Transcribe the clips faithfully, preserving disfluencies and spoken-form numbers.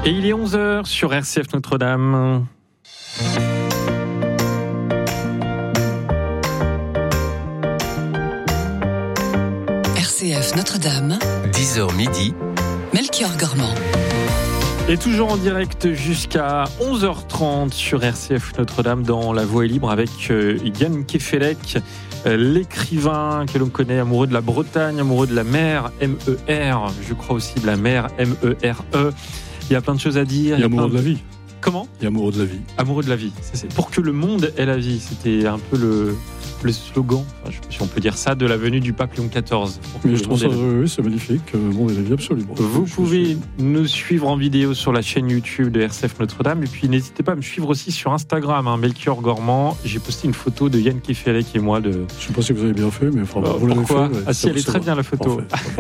Et il est onze heures sur R C F Notre-Dame. R C F Notre-Dame, dix heures midi, Melchior Gormand. Et toujours en direct jusqu'à onze heures trente sur R C F Notre-Dame dans La Voix est libre avec Yann Kefelec, l'écrivain que l'on connaît, amoureux de la Bretagne, amoureux de la mer, M E R, je crois aussi de la mer, M E R E. Il y a plein de choses à dire. Il y a amoureux de la vie. Comment ? Il y a amoureux de la vie. Amoureux de la vie. C'est, c'est pour que le monde ait la vie. C'était un peu le, le slogan, enfin, je sais pas si on peut dire ça, de la venue du pape Léon quatorze. Mais je trouve ça, oui, c'est magnifique. Le monde ait la vie, absolument. Vous je pouvez suis... nous suivre en vidéo sur la chaîne YouTube de R C F Notre-Dame. Et puis n'hésitez pas à me suivre aussi sur Instagram, hein, Melchior Gormand. J'ai posté une photo de Yann Kefelec et moi. De... Je ne sais pas si vous avez bien fait, mais enfin, euh, vous l'avez pourquoi fait. Ouais. Ah si, elle est très bien la photo.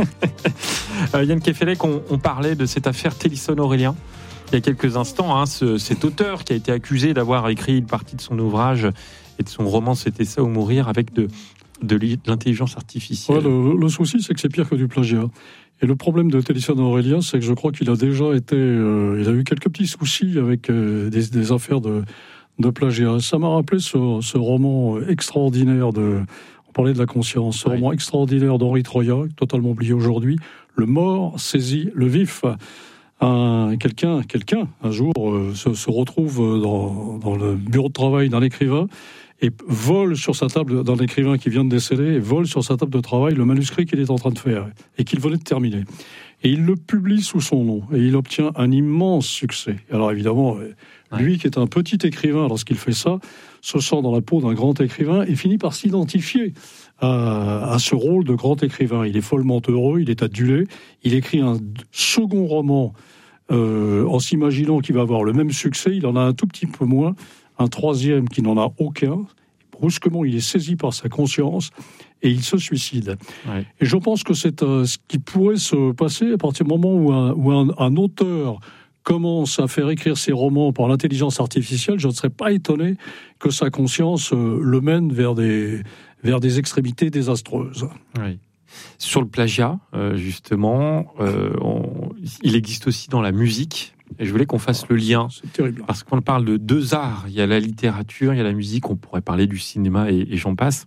euh, Yann Kefelec, on, on parlait de cette affaire Télisson-Aurélien. Il y a quelques instants, hein, ce, cet auteur qui a été accusé d'avoir écrit une partie de son ouvrage et de son roman C'était ça ou mourir avec de, de l'intelligence artificielle. Ouais, le, le souci, c'est que c'est pire que du plagiat. Et le problème de Télisson-Aurélien, c'est que je crois qu'il a déjà été... Euh, il a eu quelques petits soucis avec euh, des, des affaires de, de plagiat. Ça m'a rappelé ce, ce roman extraordinaire de... On parlait de la conscience. Ce oui. roman extraordinaire d'Henri Troyat, totalement oublié aujourd'hui. Le mort saisit le vif. Un, quelqu'un, quelqu'un, un jour, euh, se, se retrouve dans, dans le bureau de travail d'un écrivain et vole sur sa table, d'un écrivain qui vient de décéder, et vole sur sa table de travail le manuscrit qu'il est en train de faire et qu'il venait de terminer. Et il le publie sous son nom et il obtient un immense succès. Alors évidemment, lui ouais. qui est un petit écrivain, lorsqu'il fait ça, se sent dans la peau d'un grand écrivain et finit par s'identifier à, à ce rôle de grand écrivain. Il est follement heureux, il est adulé, il écrit un second roman euh, en s'imaginant qu'il va avoir le même succès, il en a un tout petit peu moins, un troisième qui n'en a aucun. Brusquement, il est saisi par sa conscience et il se suicide. Ouais. Et je pense que c'est euh, ce qui pourrait se passer à partir du moment où un, où un, un auteur commence à faire écrire ses romans par l'intelligence artificielle. Je ne serais pas étonné que sa conscience euh, le mène vers des, vers des extrémités désastreuses. Oui. Sur le plagiat, euh, justement, euh, on, il existe aussi dans la musique. Et je voulais qu'on fasse le lien. C'est terrible. Parce qu'on parle de deux arts. Il y a la littérature, il y a la musique. On pourrait parler du cinéma et, et j'en passe.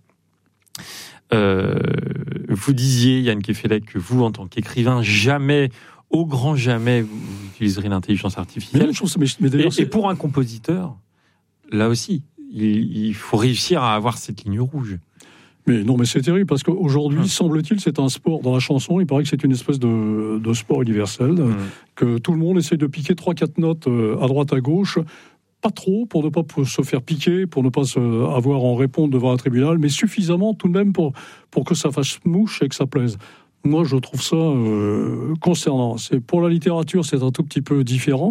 Euh, vous disiez, Yann Kefelec, que vous, en tant qu'écrivain, jamais, au grand jamais, vous utiliserez l'intelligence artificielle. Mais, chose, mais, mais et, et pour un compositeur, là aussi, il, il faut réussir à avoir cette ligne rouge. Mais non, mais c'est terrible, parce qu'aujourd'hui, mmh. semble-t-il, c'est un sport. Dans la chanson, il paraît que c'est une espèce de, de sport universel, mmh. que tout le monde essaie de piquer trois quatre notes à droite, à gauche, pas trop, pour ne pas se faire piquer, pour ne pas se avoir à en répondre devant un tribunal, mais suffisamment tout de même pour, pour que ça fasse mouche et que ça plaise. Moi, je trouve ça euh, concernant. C'est, pour la littérature, c'est un tout petit peu différent.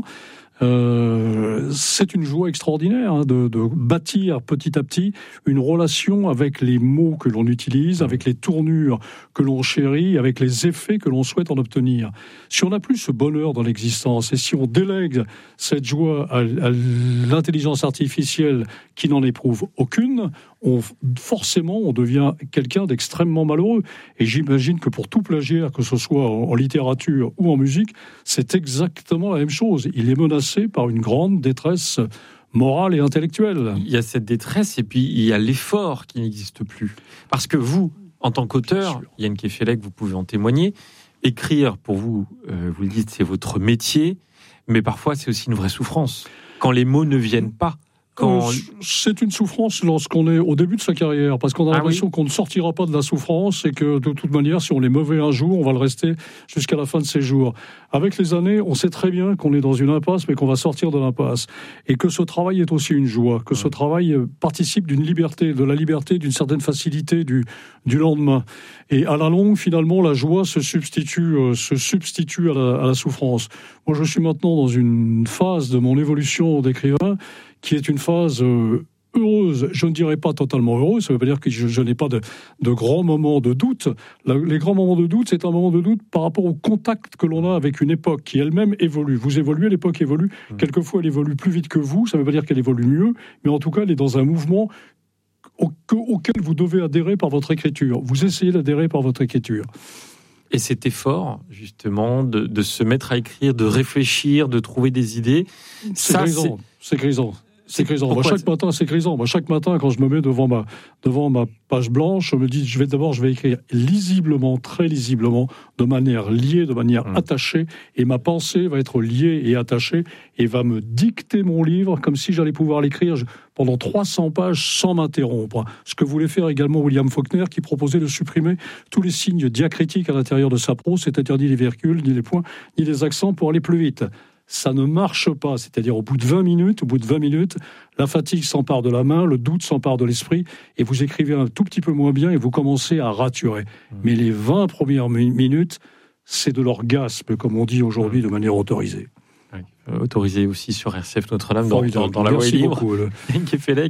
Euh, c'est une joie extraordinaire hein, de, de bâtir petit à petit une relation avec les mots que l'on utilise, avec les tournures que l'on chérit, avec les effets que l'on souhaite en obtenir. Si on n'a plus ce bonheur dans l'existence et si on délègue cette joie à, à l'intelligence artificielle qui n'en éprouve aucune, on, forcément on devient quelqu'un d'extrêmement malheureux. Et j'imagine que pour tout plagiaire, que ce soit en, en littérature ou en musique, c'est exactement la même chose. Il est menacé par une grande détresse morale et intellectuelle. Il y a cette détresse et puis il y a l'effort qui n'existe plus. Parce que vous, en tant qu'auteur, Yann Kefelec, vous pouvez en témoigner, écrire pour vous, euh, vous le dites, c'est votre métier, mais parfois c'est aussi une vraie souffrance. Quand les mots ne viennent pas. Quand... C'est une souffrance lorsqu'on est au début de sa carrière, parce qu'on a ah l'impression oui. qu'on ne sortira pas de la souffrance et que de toute manière, si on est mauvais un jour, on va le rester jusqu'à la fin de ses jours. Avec les années, on sait très bien qu'on est dans une impasse, mais qu'on va sortir de l'impasse. Et que ce travail est aussi une joie, que ce travail participe d'une liberté, de la liberté, d'une certaine facilité du, du lendemain. Et à la longue, finalement, la joie se substitue, euh, se substitue à la, à la souffrance. Moi, je suis maintenant dans une phase de mon évolution d'écrivain qui est une phase euh, heureuse. Je ne dirais pas totalement heureuse, ça ne veut pas dire que je, je n'ai pas de, de grands moments de doute. La, les grands moments de doute, c'est un moment de doute par rapport au contact que l'on a avec une époque qui elle-même évolue. Vous évoluez, l'époque évolue. Mmh. Quelquefois, elle évolue plus vite que vous, ça ne veut pas dire qu'elle évolue mieux, mais en tout cas, elle est dans un mouvement au, auquel vous devez adhérer par votre écriture. Vous essayez d'adhérer par votre écriture. Et cet effort, justement, de, de se mettre à écrire, de réfléchir, de trouver des idées, c'est ça, grisant, c'est, c'est grisant. C'est grisant. Moi, chaque matin, c'est grisant. Moi, chaque matin, quand je me mets devant ma, devant ma page blanche, je me dis, je vais d'abord, je vais écrire lisiblement, très lisiblement, de manière liée, de manière mmh. attachée, et ma pensée va être liée et attachée, et va me dicter mon livre comme si j'allais pouvoir l'écrire pendant trois cents pages sans m'interrompre. Ce que voulait faire également William Faulkner, qui proposait de supprimer tous les signes diacritiques à l'intérieur de sa prose, c'est-à-dire ni les virgules, ni les points, ni les accents pour aller plus vite. Ça ne marche pas, c'est-à-dire au bout de vingt minutes, au bout de vingt minutes, la fatigue s'empare de la main, le doute s'empare de l'esprit, et vous écrivez un tout petit peu moins bien et vous commencez à raturer. Mmh. Mais les vingt premières minutes, c'est de l'orgasme, comme on dit aujourd'hui de manière autorisée. Oui. Euh, autorisé aussi sur R C F Notre-Dame, dans, dans, dans la voie libre. Le...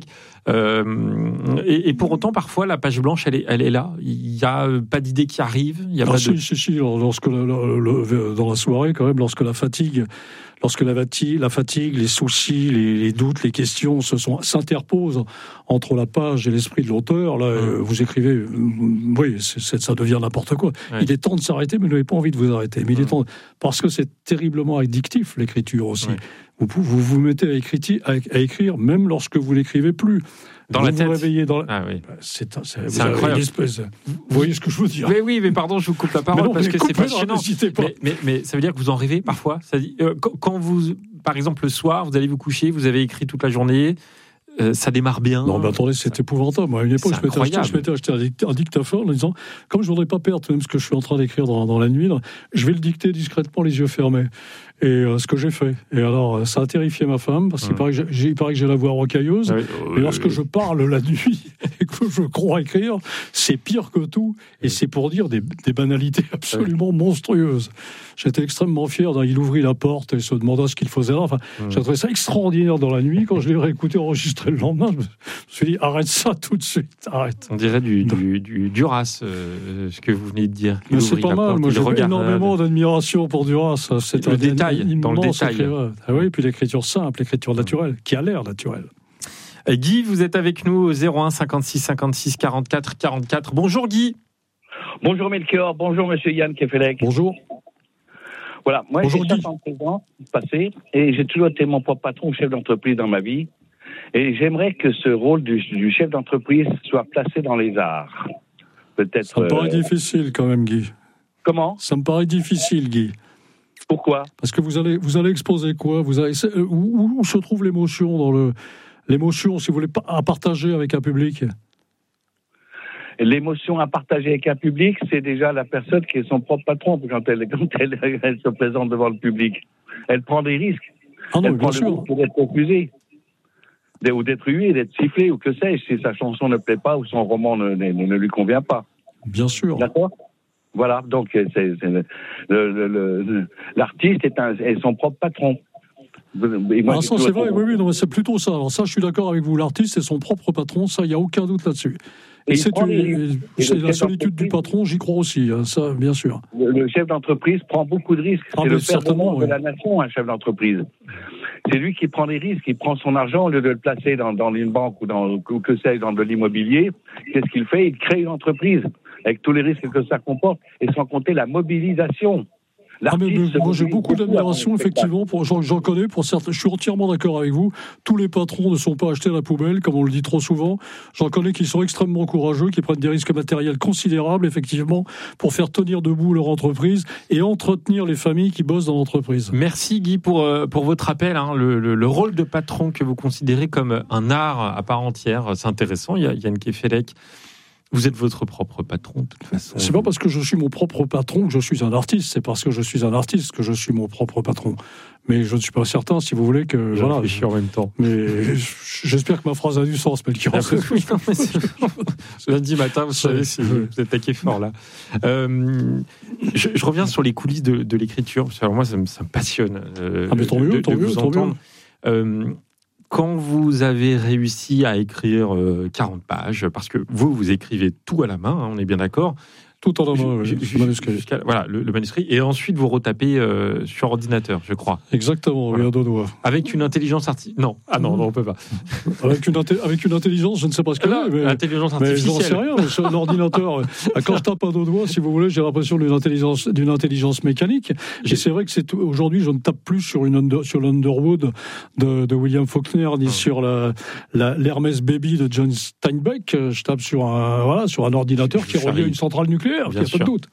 euh, et, et pour autant, parfois, la page blanche, elle est, elle est là. Il n'y a pas d'idée qui arrive. Il y a ah, pas si, de... si, si. Lorsque la, le, le, dans la soirée, quand même, lorsque la fatigue... Lorsque la fatigue, la fatigue, les soucis, les, les doutes, les questions se sont, s'interposent entre la page et l'esprit de l'auteur, là, mmh. vous écrivez, oui, c'est, c'est, ça devient n'importe quoi. Ouais. Il est temps de s'arrêter, mais vous n'avez pas envie de vous arrêter. Mais mmh. il est temps, parce que c'est terriblement addictif, l'écriture aussi. Ouais. Vous, vous vous mettez à écrire, à, à écrire, même lorsque vous n'écrivez plus. Dans vous la vous tête. Réveillez dans la... Ah oui. C'est, c'est, c'est incroyable. Espèce... Vous voyez ce que je veux dire? Mais oui, mais pardon, je vous coupe la parole non, parce que c'est passionnant. Pas. Mais, mais, mais ça veut dire que vous en rêvez parfois. Ça dit, euh, quand vous, par exemple, le soir, vous allez vous coucher, vous avez écrit toute la journée. Euh, ça démarre bien. Non, mais attendez, c'est épouvantable. Moi, à une époque, je m'étais, acheté, je m'étais acheté un dictaphone en disant, comme je ne voudrais pas perdre même ce que je suis en train d'écrire dans, dans la nuit, là, je vais le dicter discrètement, les yeux fermés. Et euh, ce que j'ai fait. Et alors, ça a terrifié ma femme, parce qu'il mmh. paraît, que j'ai, il paraît que j'ai la voix rocailleuse. Oui, oui, et lorsque oui. je parle la nuit et que je crois écrire, c'est pire que tout. Et c'est pour dire des, des banalités absolument oui. monstrueuses. J'étais extrêmement fier. Il ouvrit la porte et se demanda ce qu'il faisait là. Enfin, mmh. j'ai trouvé ça extraordinaire dans la nuit. Quand je l'ai réécouté enregistré le lendemain, je me suis dit, arrête ça tout de suite. Arrête. On dirait du, du, du Duras, euh, ce que vous venez de dire. Mais c'est pas mal. Moi, j'ai énormément d'admiration pour Duras. C'est un détail. Dans le détail. Écrivain. Ah oui, puis l'écriture simple, l'écriture naturelle, qui a l'air naturelle. Guy, vous êtes avec nous au zéro un cinquante-six cinquante-six quarante-quatre quarante-quatre. Bonjour Guy. Bonjour Melchior, bonjour Monsieur Yann Kefelec. Bonjour. Voilà, moi bonjour, j'ai soixante-treize ans passé et j'ai toujours été mon propre patron, chef d'entreprise dans ma vie. Et j'aimerais que ce rôle du, du chef d'entreprise soit placé dans les arts. Peut-être. Ça me paraît euh... difficile quand même, Guy. Comment ? Ça me paraît difficile, Guy. Pourquoi ? Parce que vous allez, vous allez exposer quoi ? Vous allez, où, où se trouve l'émotion dans le, l'émotion, si vous voulez, à partager avec un public ? L'émotion à partager avec un public, c'est déjà la personne qui est son propre patron quand elle, quand elle, elle se présente devant le public. Elle prend des risques. Ah non, elle bien prend sûr. le risque d'être refusée, ou d'être huée, d'être sifflée, ou que sais-je, si sa chanson ne plaît pas ou son roman ne, ne, ne lui convient pas. Bien sûr. D'accord ? Voilà, donc c'est, c'est le, le, le, l'artiste est, un, est son propre patron. Et moi, ah, ça, c'est vrai, oui, oui, non, c'est plutôt ça. Alors ça, je suis d'accord avec vous. L'artiste est son propre patron, ça, il n'y a aucun doute là-dessus. Et, et c'est, une, les, et c'est la solitude du patron, j'y crois aussi, hein, ça, bien sûr. Le, le chef d'entreprise prend beaucoup de risques. Ah, c'est le père de oui. la nation, un chef d'entreprise. C'est lui qui prend des risques, il prend son argent au lieu de le placer dans, dans une banque ou dans ou que sais-je, dans de l'immobilier. Qu'est-ce qu'il fait ? Il crée une entreprise avec tous les risques que ça comporte et sans compter la mobilisation. Ah mais, mais, moi j'ai beaucoup d'admiration effectivement pour j'en, j'en connais pour certains. Je suis entièrement d'accord avec vous. Tous les patrons ne sont pas achetés à la poubelle comme on le dit trop souvent. J'en connais qui sont extrêmement courageux, qui prennent des risques matériels considérables effectivement pour faire tenir debout leur entreprise et entretenir les familles qui bossent dans l'entreprise. Merci Guy pour pour votre appel. Hein. Le, le, le rôle de patron que vous considérez comme un art à part entière, c'est intéressant. Il y a Yann Kefelec. Vous êtes votre propre patron, de toute façon. C'est pas parce que je suis mon propre patron que je suis un artiste. C'est parce que je suis un artiste que je suis mon propre patron. Mais je ne suis pas certain, si vous voulez, que... Je voilà, réfléchis en même temps. Mais j'espère que ma phrase a du sens, Melchior. Ah, oui, non, mais c'est... Lundi matin, vous savez, si vous attaquez fort, là. Euh, je, je reviens sur les coulisses de, de l'écriture. Parce que alors moi, ça me, ça me passionne. Euh, ah, mais tant mieux, de, tant de mieux, tant mieux. Euh, Quand vous avez réussi à écrire quarante pages, parce que vous, vous écrivez tout à la main, hein, on est bien d'accord, Tout en main, Ju- oui, ju- le manuscrit. jusqu'à- Voilà, le, le manuscrit. Et ensuite, vous retapez euh, sur ordinateur, je crois. Exactement, Voilà. oui, à deux doigts. Avec une intelligence artificielle. Non, ah non, non, on peut pas. Avec une, inté- avec une intelligence, je ne sais pas ce qu'elle Là, est, mais, L'intelligence mais j'en artificielle. sais rien. mais Sur un ordinateur, quand je tape à deux doigts, si vous voulez, j'ai l'impression d'une intelligence, d'une intelligence mécanique. J'ai- Et c'est vrai que c'est aujourd'hui, je ne tape plus sur une under- sur l'Underwood de, de William Faulkner, ni Ah. sur la, la, l'Hermès Baby de John Steinbeck. Je tape sur un, voilà, sur un ordinateur qui est relié à une centrale nucléaire. Il Bien n'y a pas de sûr. doute.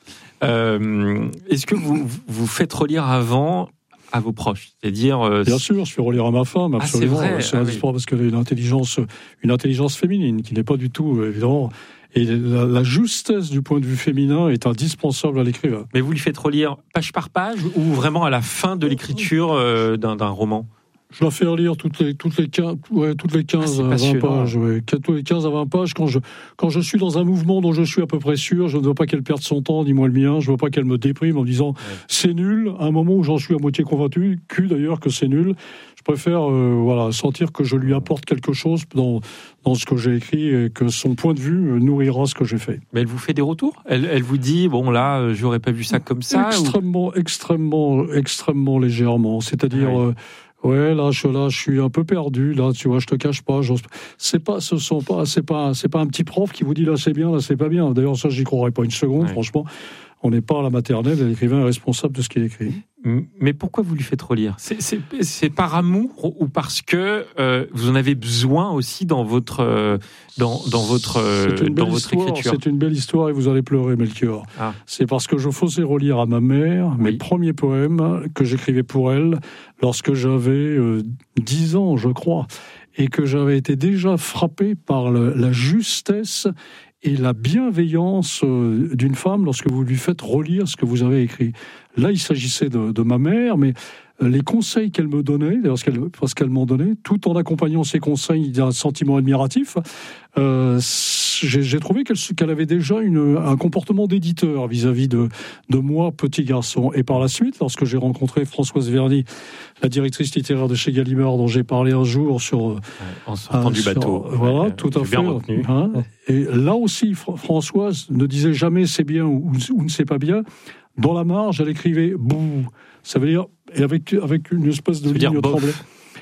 Euh, Est-ce que vous vous faites relire avant à vos proches? C'est-à-dire. euh, Bien sûr, je fais relire à ma femme, Ah, c'est absolument. vrai, c'est ah indispensable parce qu'elle a une intelligence, une intelligence féminine qui n'est pas du tout, euh, évidemment. Et la, la justesse du point de vue féminin est indispensable à l'écrivain. Mais vous lui faites relire page par page ou vraiment à la fin de l'écriture euh, d'un d'un roman? Je la fais relire toutes les, toutes les quinze, ouais, toutes les quinze Ah, c'est à vingt passionnant. pages. Ouais. Toutes les quinze à vingt pages, quand je, quand je suis dans un mouvement dont je suis à peu près sûr, je ne veux pas qu'elle perde son temps, ni moi le mien, je ne veux pas qu'elle me déprime en me disant c'est nul, à un moment où j'en suis à moitié convaincu, cul d'ailleurs, que c'est nul. Je préfère euh, voilà, sentir que je lui apporte quelque chose dans, dans ce que j'ai écrit et que son point de vue nourrira ce que j'ai fait. Mais elle vous fait des retours? elle, elle vous dit, bon là, euh, j'aurais pas vu ça comme ça? ou- Extrêmement, extrêmement, extrêmement légèrement. C'est-à-dire, Ah oui. euh, ouais, là, je, là, je suis un peu perdu. Là, tu vois, je te cache pas. j'ose- C'est pas, ce sont pas, c'est pas, c'est pas un petit prof qui vous dit là c'est bien, là c'est pas bien. D'ailleurs, ça, j'y croirais pas une seconde. Ouais. Franchement, on n'est pas à la maternelle. L'écrivain est responsable de ce qu'il écrit. Mais pourquoi vous lui faites relire? C'est- C'est c'est par amour ou parce que euh, vous en avez besoin aussi dans votre euh, dans, dans votre euh, C'est une dans belle votre histoire. écriture? C'est une belle histoire et vous allez pleurer, Melchior. Ah. C'est parce que je faisais relire à ma mère mes Oui. premiers poèmes que j'écrivais pour elle lorsque j'avais euh, dix ans, je crois, et que j'avais été déjà frappé par le- la justesse et la bienveillance euh, d'une femme lorsque vous lui faites relire ce que vous avez écrit. Là, il s'agissait de, de ma mère, mais euh, les conseils qu'elle me donnait, d'ailleurs, ce qu'elle, parce qu'elle m'en donnait, tout en accompagnant ces conseils d'un sentiment admiratif, euh, j'ai, j'ai trouvé qu'elle, qu'elle avait déjà une, un comportement d'éditeur vis-à-vis de, de moi, petit garçon. Et par la suite, lorsque j'ai rencontré Françoise Verny, la directrice littéraire de chez Gallimard, dont j'ai parlé un jour sur... Ouais, en sortant Ah, du sur- bateau. Voilà, Ouais, tout à j'ai fait. bien retenu. Hein. Et là aussi, Fr- Françoise ne disait jamais c'est bien ou, ou ne c'est pas bien. Dans la marge, elle écrivait bouh. Ça veut dire, et avec, avec une espèce de Ça veut dire ligne bof. tremblée.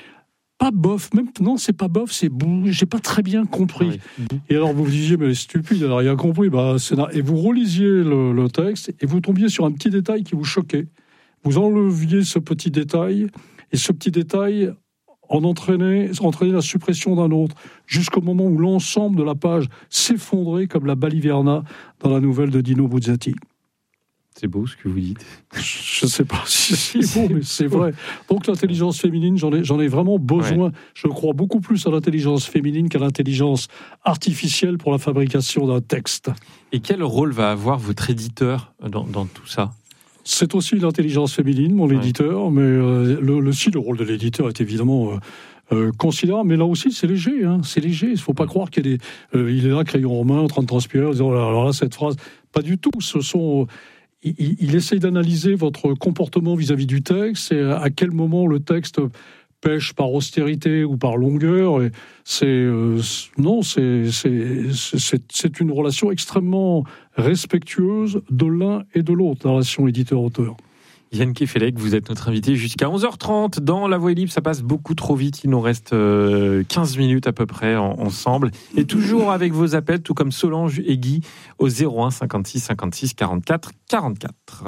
Pas bof, même, non, c'est pas bof, c'est bouh. J'ai pas très bien compris. Oui. Et alors vous vous disiez, mais elle est stupide, elle n'a rien compris. Bah, c'est na- et vous relisiez le, le texte et vous tombiez sur un petit détail qui vous choquait. Vous enleviez ce petit détail et ce petit détail en entraînait, entraînait la suppression d'un autre, jusqu'au moment où l'ensemble de la page s'effondrait comme la baliverna dans la nouvelle de Dino Buzzati. C'est beau ce que vous dites. Je ne sais pas si c'est bon, mais c'est vrai. Donc l'intelligence féminine, j'en ai, j'en ai vraiment besoin. Je crois beaucoup plus à l'intelligence féminine qu'à l'intelligence artificielle pour la fabrication d'un texte. Et quel rôle va avoir votre éditeur dans, dans tout ça? C'est aussi l'intelligence féminine, mon Ouais. éditeur, mais euh, le, le, si, le rôle de l'éditeur est évidemment euh, euh, considérable, mais là aussi c'est léger, hein, c'est léger. Il ne faut pas croire qu'il est, euh, il est là, crayon en main, en train de transpirer, en disant, alors là, cette phrase, pas du tout. Ce sont, il, il, il essaye d'analyser votre comportement vis-à-vis du texte et à quel moment le texte pêche par austérité ou par longueur. Et c'est euh, non, c'est c'est c'est c'est une relation extrêmement respectueuse de l'un et de l'autre, la relation éditeur-auteur. Yann Kefelec, vous êtes notre invité jusqu'à onze heures trente dans La Voix est libre. Ça passe beaucoup trop vite. Il nous reste euh, quinze minutes à peu près en, ensemble. Et toujours avec vos appels, tout comme Solange et Guy, au zéro un cinquante-six cinquante-six quarante-quatre quarante-quatre.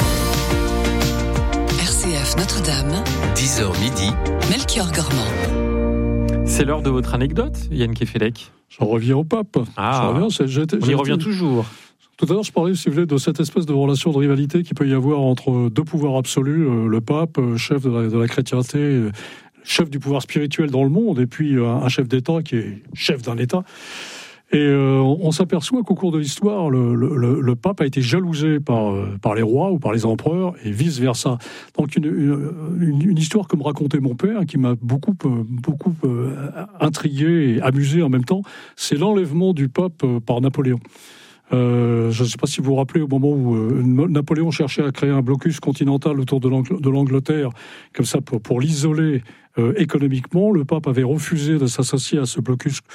R C F Notre-Dame, dix heures midi. Melchior Gormand. C'est l'heure de votre anecdote, Yann Kefelec. J'en reviens au pape. Ah, J'en reviens, c'est- j'étais- on y j'étais- revient toujours. Tout à l'heure, je parlais, si vous voulez, de cette espèce de relation de rivalité qu'il peut y avoir entre deux pouvoirs absolus, euh, le pape, euh, chef de la, de la chrétienté, euh, chef du pouvoir spirituel dans le monde, et puis euh, un chef d'État qui est chef d'un État. Et euh, on s'aperçoit qu'au cours de l'histoire, le, le, le, le pape a été jalousé par, euh, par les rois ou par les empereurs, et vice-versa. Donc une, une, une histoire que me racontait mon père, qui m'a beaucoup, euh, beaucoup euh, intrigué et amusé en même temps, c'est l'enlèvement du pape euh, par Napoléon. Euh, je ne sais pas si vous vous rappelez au moment où euh, Napoléon cherchait à créer un blocus continental autour de, l'Angl- de l'Angleterre, comme ça pour, pour l'isoler euh, économiquement, le pape avait refusé de s'associer à ce blocus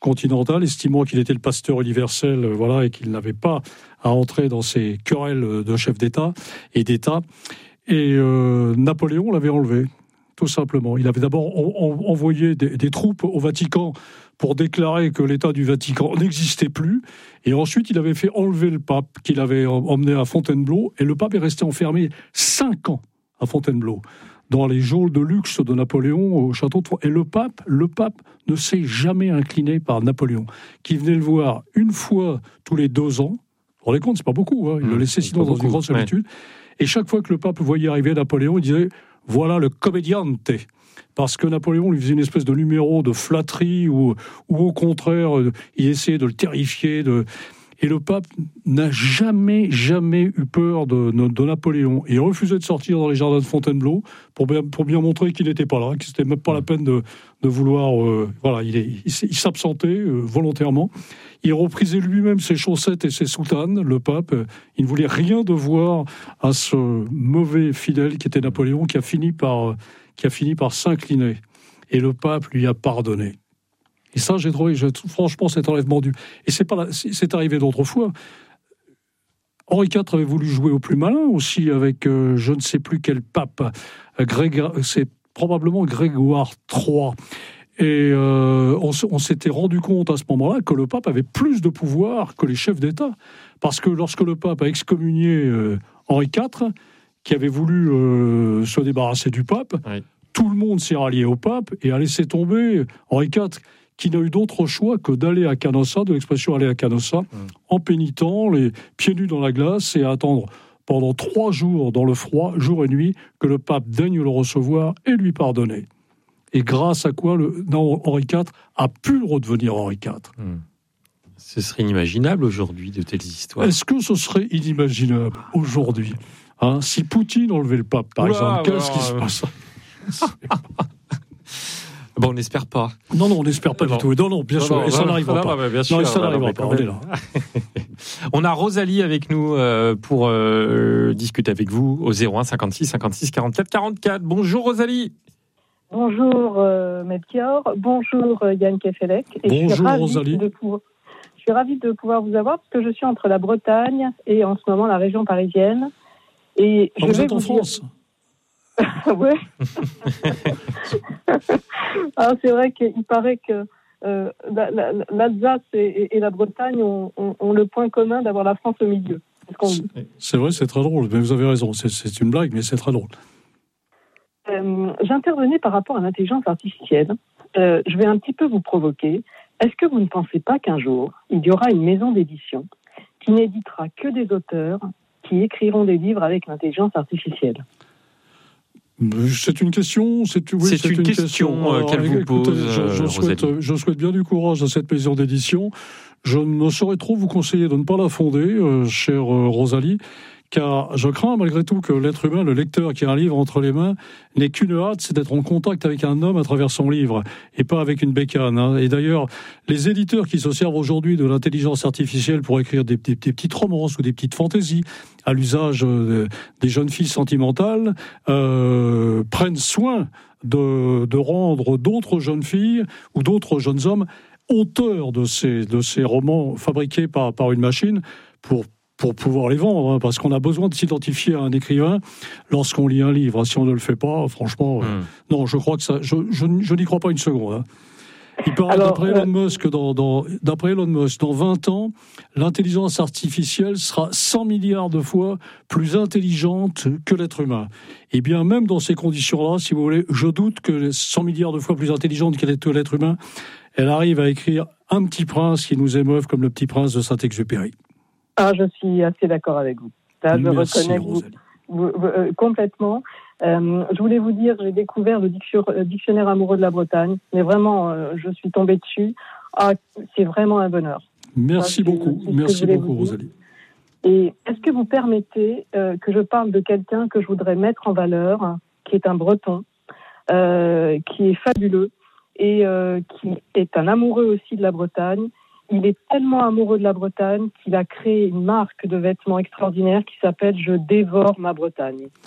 continentale, estimant qu'il était le pasteur universel, euh, voilà, et qu'il n'avait pas à entrer dans ces querelles de chefs d'État et d'État. Et euh, Napoléon l'avait enlevé, tout simplement. Il avait d'abord en, en, envoyé des, des troupes au Vatican pour déclarer que l'État du Vatican n'existait plus. Et ensuite, il avait fait enlever le pape, qu'il avait emmené à Fontainebleau. Et le pape est resté enfermé cinq ans à Fontainebleau, dans les geôles de luxe de Napoléon au château de Fontainebleau. Et le pape, le pape ne s'est jamais incliné par Napoléon, qui venait le voir une fois tous les deux ans. Vous vous rendez compte, c'est pas beaucoup. Hein. Il mmh, le laissait sinon dans beaucoup, une grande solitude. Ouais. Et chaque fois que le pape voyait arriver Napoléon, il disait « Voilà le commediante ». Parce que Napoléon lui faisait une espèce de numéro de flatterie ou, ou au contraire, il essayait de le terrifier. De... Et le pape n'a jamais, jamais eu peur de, de, de Napoléon. Et il refusait de sortir dans les jardins de Fontainebleau pour bien, pour bien montrer qu'il n'était pas là, que c'était même pas la peine de, de vouloir... Euh, voilà, il, est, il, il s'absentait euh, volontairement. Il reprisait lui-même ses chaussettes et ses soutanes, le pape. Il ne voulait rien devoir à ce mauvais fidèle qui était Napoléon, qui a fini par... qui a fini par s'incliner. Et le pape lui a pardonné. Et ça, j'ai trouvé, j'ai, franchement, cet enlèvement du... Et c'est, pas la, c'est, c'est arrivé d'autres fois. Henri quatre avait voulu jouer au plus malin aussi avec euh, je ne sais plus quel pape. Grégor, c'est probablement Grégoire trois. Et euh, on, on s'était rendu compte à ce moment-là que le pape avait plus de pouvoir que les chefs d'État. Parce que lorsque le pape a excommunié euh, Henri quatre, qui avait voulu euh, se débarrasser du pape, oui. Tout le monde s'est rallié au pape et a laissé tomber Henri quatre, qui n'a eu d'autre choix que d'aller à Canossa, de l'expression aller à Canossa, mmh. en pénitent, les pieds nus dans la glace, et attendre pendant trois jours dans le froid, jour et nuit, que le pape daigne le recevoir et lui pardonner. Et grâce à quoi le, non, Henri quatre a pu redevenir Henri quatre. Mmh. Ce serait inimaginable aujourd'hui de telles histoires. Est-ce que ce serait inimaginable aujourd'hui ? Hein, si Poutine enlevait le pape, par Oula, exemple, qu'est-ce alors, qui se passe ? Bon, on n'espère pas. Non, non, on n'espère pas non. du tout. Non, non, bien non, sûr. Non, et ça n'arrivera pas. Bah, bien sûr, non, et ça bah, n'arrivera non, pas. On est là. On a Rosalie avec nous euh, pour euh, discuter avec vous au zéro un cinquante-six cinquante-six quarante-quatre quarante-quatre. Bonjour Rosalie. Bonjour euh, Melchior. Bonjour euh, Yann Kefelec. Et Bonjour je suis ravie Rosalie. De pouvoir... Je suis ravie de pouvoir vous avoir parce que je suis entre la Bretagne et en ce moment la région parisienne. Et ah, je vous vais êtes en vous France dire... Ouais. Alors, c'est vrai qu'il paraît que euh, la, la, l'Alsace et, et la Bretagne ont, ont, ont le point commun d'avoir la France au milieu. C'est, ce qu'on dit. C'est vrai, c'est très drôle. Mais vous avez raison. C'est, c'est une blague, mais c'est très drôle. Euh, j'intervenais par rapport à l'intelligence artificielle. Euh, je vais un petit peu vous provoquer. Est-ce que vous ne pensez pas qu'un jour, il y aura une maison d'édition qui n'éditera que des auteurs qui écriront des livres avec l'intelligence artificielle ? C'est une question, c'est, oui, c'est, c'est une, une question, question Alors, qu'elle vous pose. Je, je, souhaite, je souhaite bien du courage à cette maison d'édition. Je ne saurais trop vous conseiller de ne pas la fonder, euh, chère euh, Rosalie, car je crains malgré tout que l'être humain, le lecteur qui a un livre entre les mains, n'ait qu'une hâte, c'est d'être en contact avec un homme à travers son livre, et pas avec une bécane. Hein. Et d'ailleurs, les éditeurs qui se servent aujourd'hui de l'intelligence artificielle pour écrire des, des, des petites romances ou des petites fantaisies à l'usage euh, des jeunes filles sentimentales, euh, prennent soin de, de rendre d'autres jeunes filles ou d'autres jeunes hommes auteurs de ces, de ces romans fabriqués par, par une machine pour pour pouvoir les vendre, hein, parce qu'on a besoin de s'identifier à un écrivain lorsqu'on lit un livre. Si on ne le fait pas, franchement, mmh. euh, non, je crois que ça, je, je, je n'y crois pas une seconde. Hein. Il paraît, Alors, d'après, Elon euh... Musk, dans, dans, d'après Elon Musk, dans vingt ans, l'intelligence artificielle sera cent milliards de fois plus intelligente que l'être humain. Et bien, même dans ces conditions-là, si vous voulez, je doute que cent milliards de fois plus intelligente que l'être humain, elle arrive à écrire un petit prince qui nous émeuve comme le petit prince de Saint-Exupéry. Ah, je suis assez d'accord avec vous. Là, je Merci, reconnais vous, vous, vous, euh, complètement. Euh, je voulais vous dire, j'ai découvert le dictionnaire amoureux de la Bretagne, mais vraiment, euh, je suis tombée dessus. Ah, c'est vraiment un bonheur. Merci Ça, beaucoup, c'est, c'est merci beaucoup, Rosalie. Et est-ce que vous permettez euh, que je parle de quelqu'un que je voudrais mettre en valeur, qui est un Breton, euh, qui est fabuleux et euh, qui est un amoureux aussi de la Bretagne. Il est tellement amoureux de la Bretagne qu'il a créé une marque de vêtements extraordinaire qui s'appelle « Je dévore ma Bretagne ».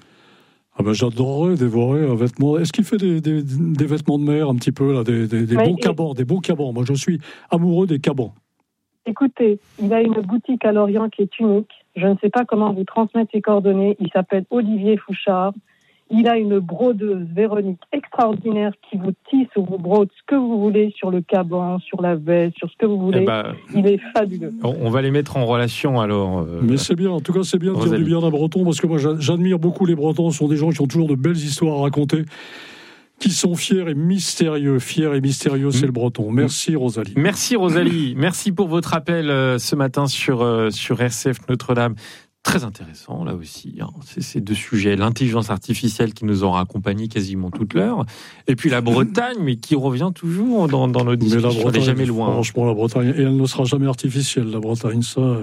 Ah ben j'adorerais dévorer un vêtement. Est-ce qu'il fait des, des, des vêtements de mer un petit peu, là, des, des, des beaux cabans, des beaux cabans. Moi, je suis amoureux des cabans. Écoutez, il a une boutique à Lorient qui est unique. Je ne sais pas comment vous transmettre ses coordonnées. Il s'appelle Olivier Fouchard. Il a une brodeuse, Véronique, extraordinaire, qui vous tisse ou vous brode ce que vous voulez sur le caban, sur la veste, sur ce que vous voulez. Eh ben, il est fabuleux. On va les mettre en relation alors. Euh, Mais c'est bien, en tout cas c'est bien de dire du bien d'un Breton, parce que moi j'admire beaucoup les Bretons. Ce sont des gens qui ont toujours de belles histoires à raconter, qui sont fiers et mystérieux. Fiers et mystérieux, c'est le Breton. Merci Rosalie. Merci Rosalie. Merci pour votre appel euh, ce matin sur, euh, sur R C F Notre-Dame. Très intéressant, là aussi. Hein. C'est ces deux sujets. L'intelligence artificielle qui nous aura accompagnés quasiment toute l'heure. Et puis la Bretagne, mais qui revient toujours dans, dans nos discussions. Mais la Bretagne, elle n'est jamais loin. Franchement, la Bretagne. Et elle ne sera jamais artificielle, la Bretagne. Ça, ouais.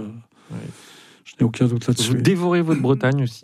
Je n'ai aucun doute là-dessus. Vous dévorez votre Bretagne aussi ?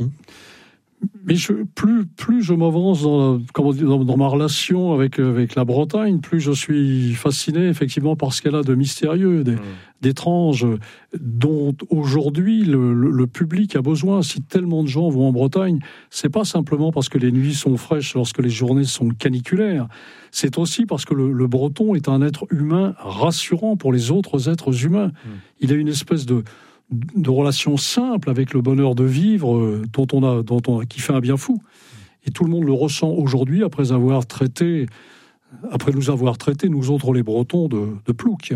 Mais je, plus, plus je m'avance dans, comment dire, dans, dans ma relation avec, avec la Bretagne, plus je suis fasciné effectivement par ce qu'elle a de mystérieux, des, mmh. d'étrange, dont aujourd'hui le, le, le public a besoin. Si tellement de gens vont en Bretagne, c'est pas simplement parce que les nuits sont fraîches lorsque les journées sont caniculaires, c'est aussi parce que le, le Breton est un être humain rassurant pour les autres êtres humains. Mmh. Il a une espèce de de relations simples avec le bonheur de vivre euh, dont on a, dont on a, qui fait un bien fou. Et tout le monde le ressent aujourd'hui après avoir traité, après nous avoir traités, nous autres les Bretons, de, de ploucs.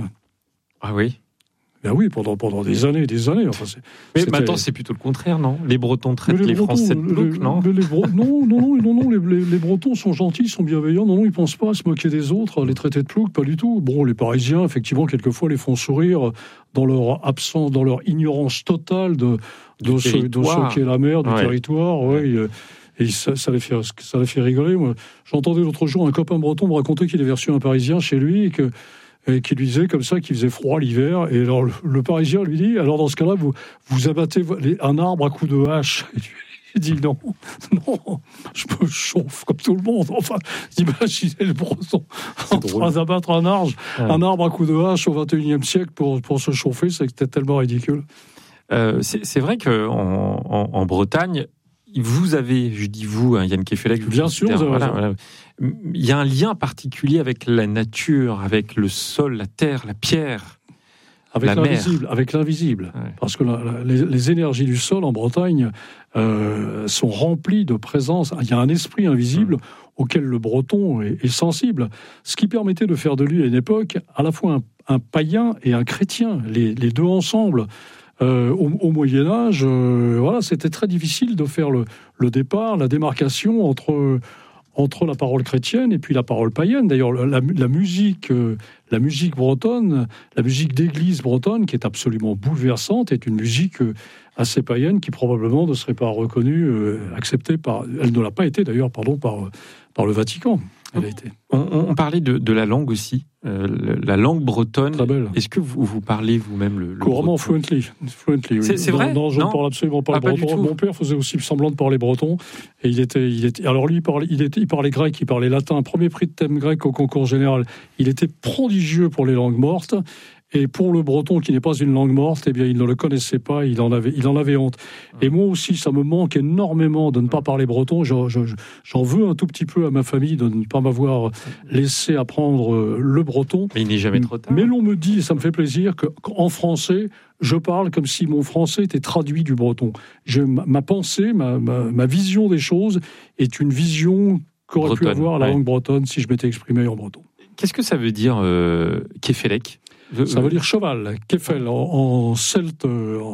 Ah oui. Ben oui, pendant, pendant des années et des années. Enfin, c'est, mais c'était... maintenant, c'est plutôt le contraire, non ? Les Bretons traitent les, les Bretons, Français de ploucs, non les, les Bro... Non, non, non, non, non les, les, les Bretons sont gentils, sont bienveillants. Non, non, ils ne pensent pas à se moquer des autres, à les traiter de ploucs, pas du tout. Bon, les Parisiens, effectivement, quelquefois, les font sourire dans leur absence, dans leur ignorance totale de, de, ce, de ce qu'est la mer, du ouais. territoire. Ouais, ouais. Et ça, ça, les fait, ça les fait rigoler. Moi, j'entendais l'autre jour un copain breton me raconter qu'il avait reçu un Parisien chez lui et que et qui lui disait comme ça qu'il faisait froid l'hiver. Et alors le, le Parisien lui dit, alors dans ce cas-là, vous, vous abattez un arbre à coups de hache. Et il dit non, non, je me chauffe comme tout le monde. Enfin, imaginez le Breton en train d'abattre un arbre, ouais. un arbre à coups de hache au vingt et unième siècle pour, pour se chauffer, c'était tellement ridicule. Euh, c'est, c'est vrai qu'en en, en Bretagne, vous avez, je dis vous, hein, Yann Kefelec, bien sûr, vous avez voilà, voilà. Il y a un lien particulier avec la nature, avec le sol, la terre, la pierre, avec la l'invisible, mer. Avec l'invisible, ouais. Parce que la, la, les, les énergies du sol en Bretagne euh, sont remplies de présence. Il y a un esprit invisible. Mmh. auquel le Breton est, est sensible, ce qui permettait de faire de lui à une époque à la fois un, un païen et un chrétien, les, les deux ensemble. Euh, au, au Moyen-Âge, euh, voilà, c'était très difficile de faire le, le départ, la démarcation entre, entre la parole chrétienne et puis la parole païenne. D'ailleurs, la, la, musique, euh, la musique bretonne, la musique d'église bretonne, qui est absolument bouleversante, est une musique euh, assez païenne qui probablement ne serait pas reconnue, euh, acceptée par... Elle ne l'a pas été d'ailleurs, pardon, par, par le Vatican. Elle a été. On, on parlait de, de la langue aussi, euh, la langue bretonne. Très belle. Est-ce que vous, vous parlez vous-même le, le couramment, fluently, fluently. Oui. C'est, c'est vrai. Non, non je non ne parle absolument pas ah, le pas breton. Mon père faisait aussi semblant de parler breton, et il était, il était. Alors lui, il parlait, il était, il parlait grec, il parlait latin. Premier prix de thème grec au concours général. Il était prodigieux pour les langues mortes. Et pour le breton, qui n'est pas une langue morte, eh bien, il ne le connaissait pas, il en avait, il en avait honte. Et moi aussi, ça me manque énormément de ne pas parler breton. Je, je, j'en veux un tout petit peu à ma famille de ne pas m'avoir laissé apprendre le breton. Mais il n'est jamais trop tard. Mais l'on me dit, et ça me fait plaisir, qu'en français, je parle comme si mon français était traduit du breton. Je, ma, ma pensée, ma, ma, ma vision des choses est une vision qu'aurait bretonne, pu avoir la ouais. langue bretonne si je m'étais exprimé en breton. Qu'est-ce que ça veut dire, euh, Kefelec ? Ça veut dire cheval, kefel, en, en celte,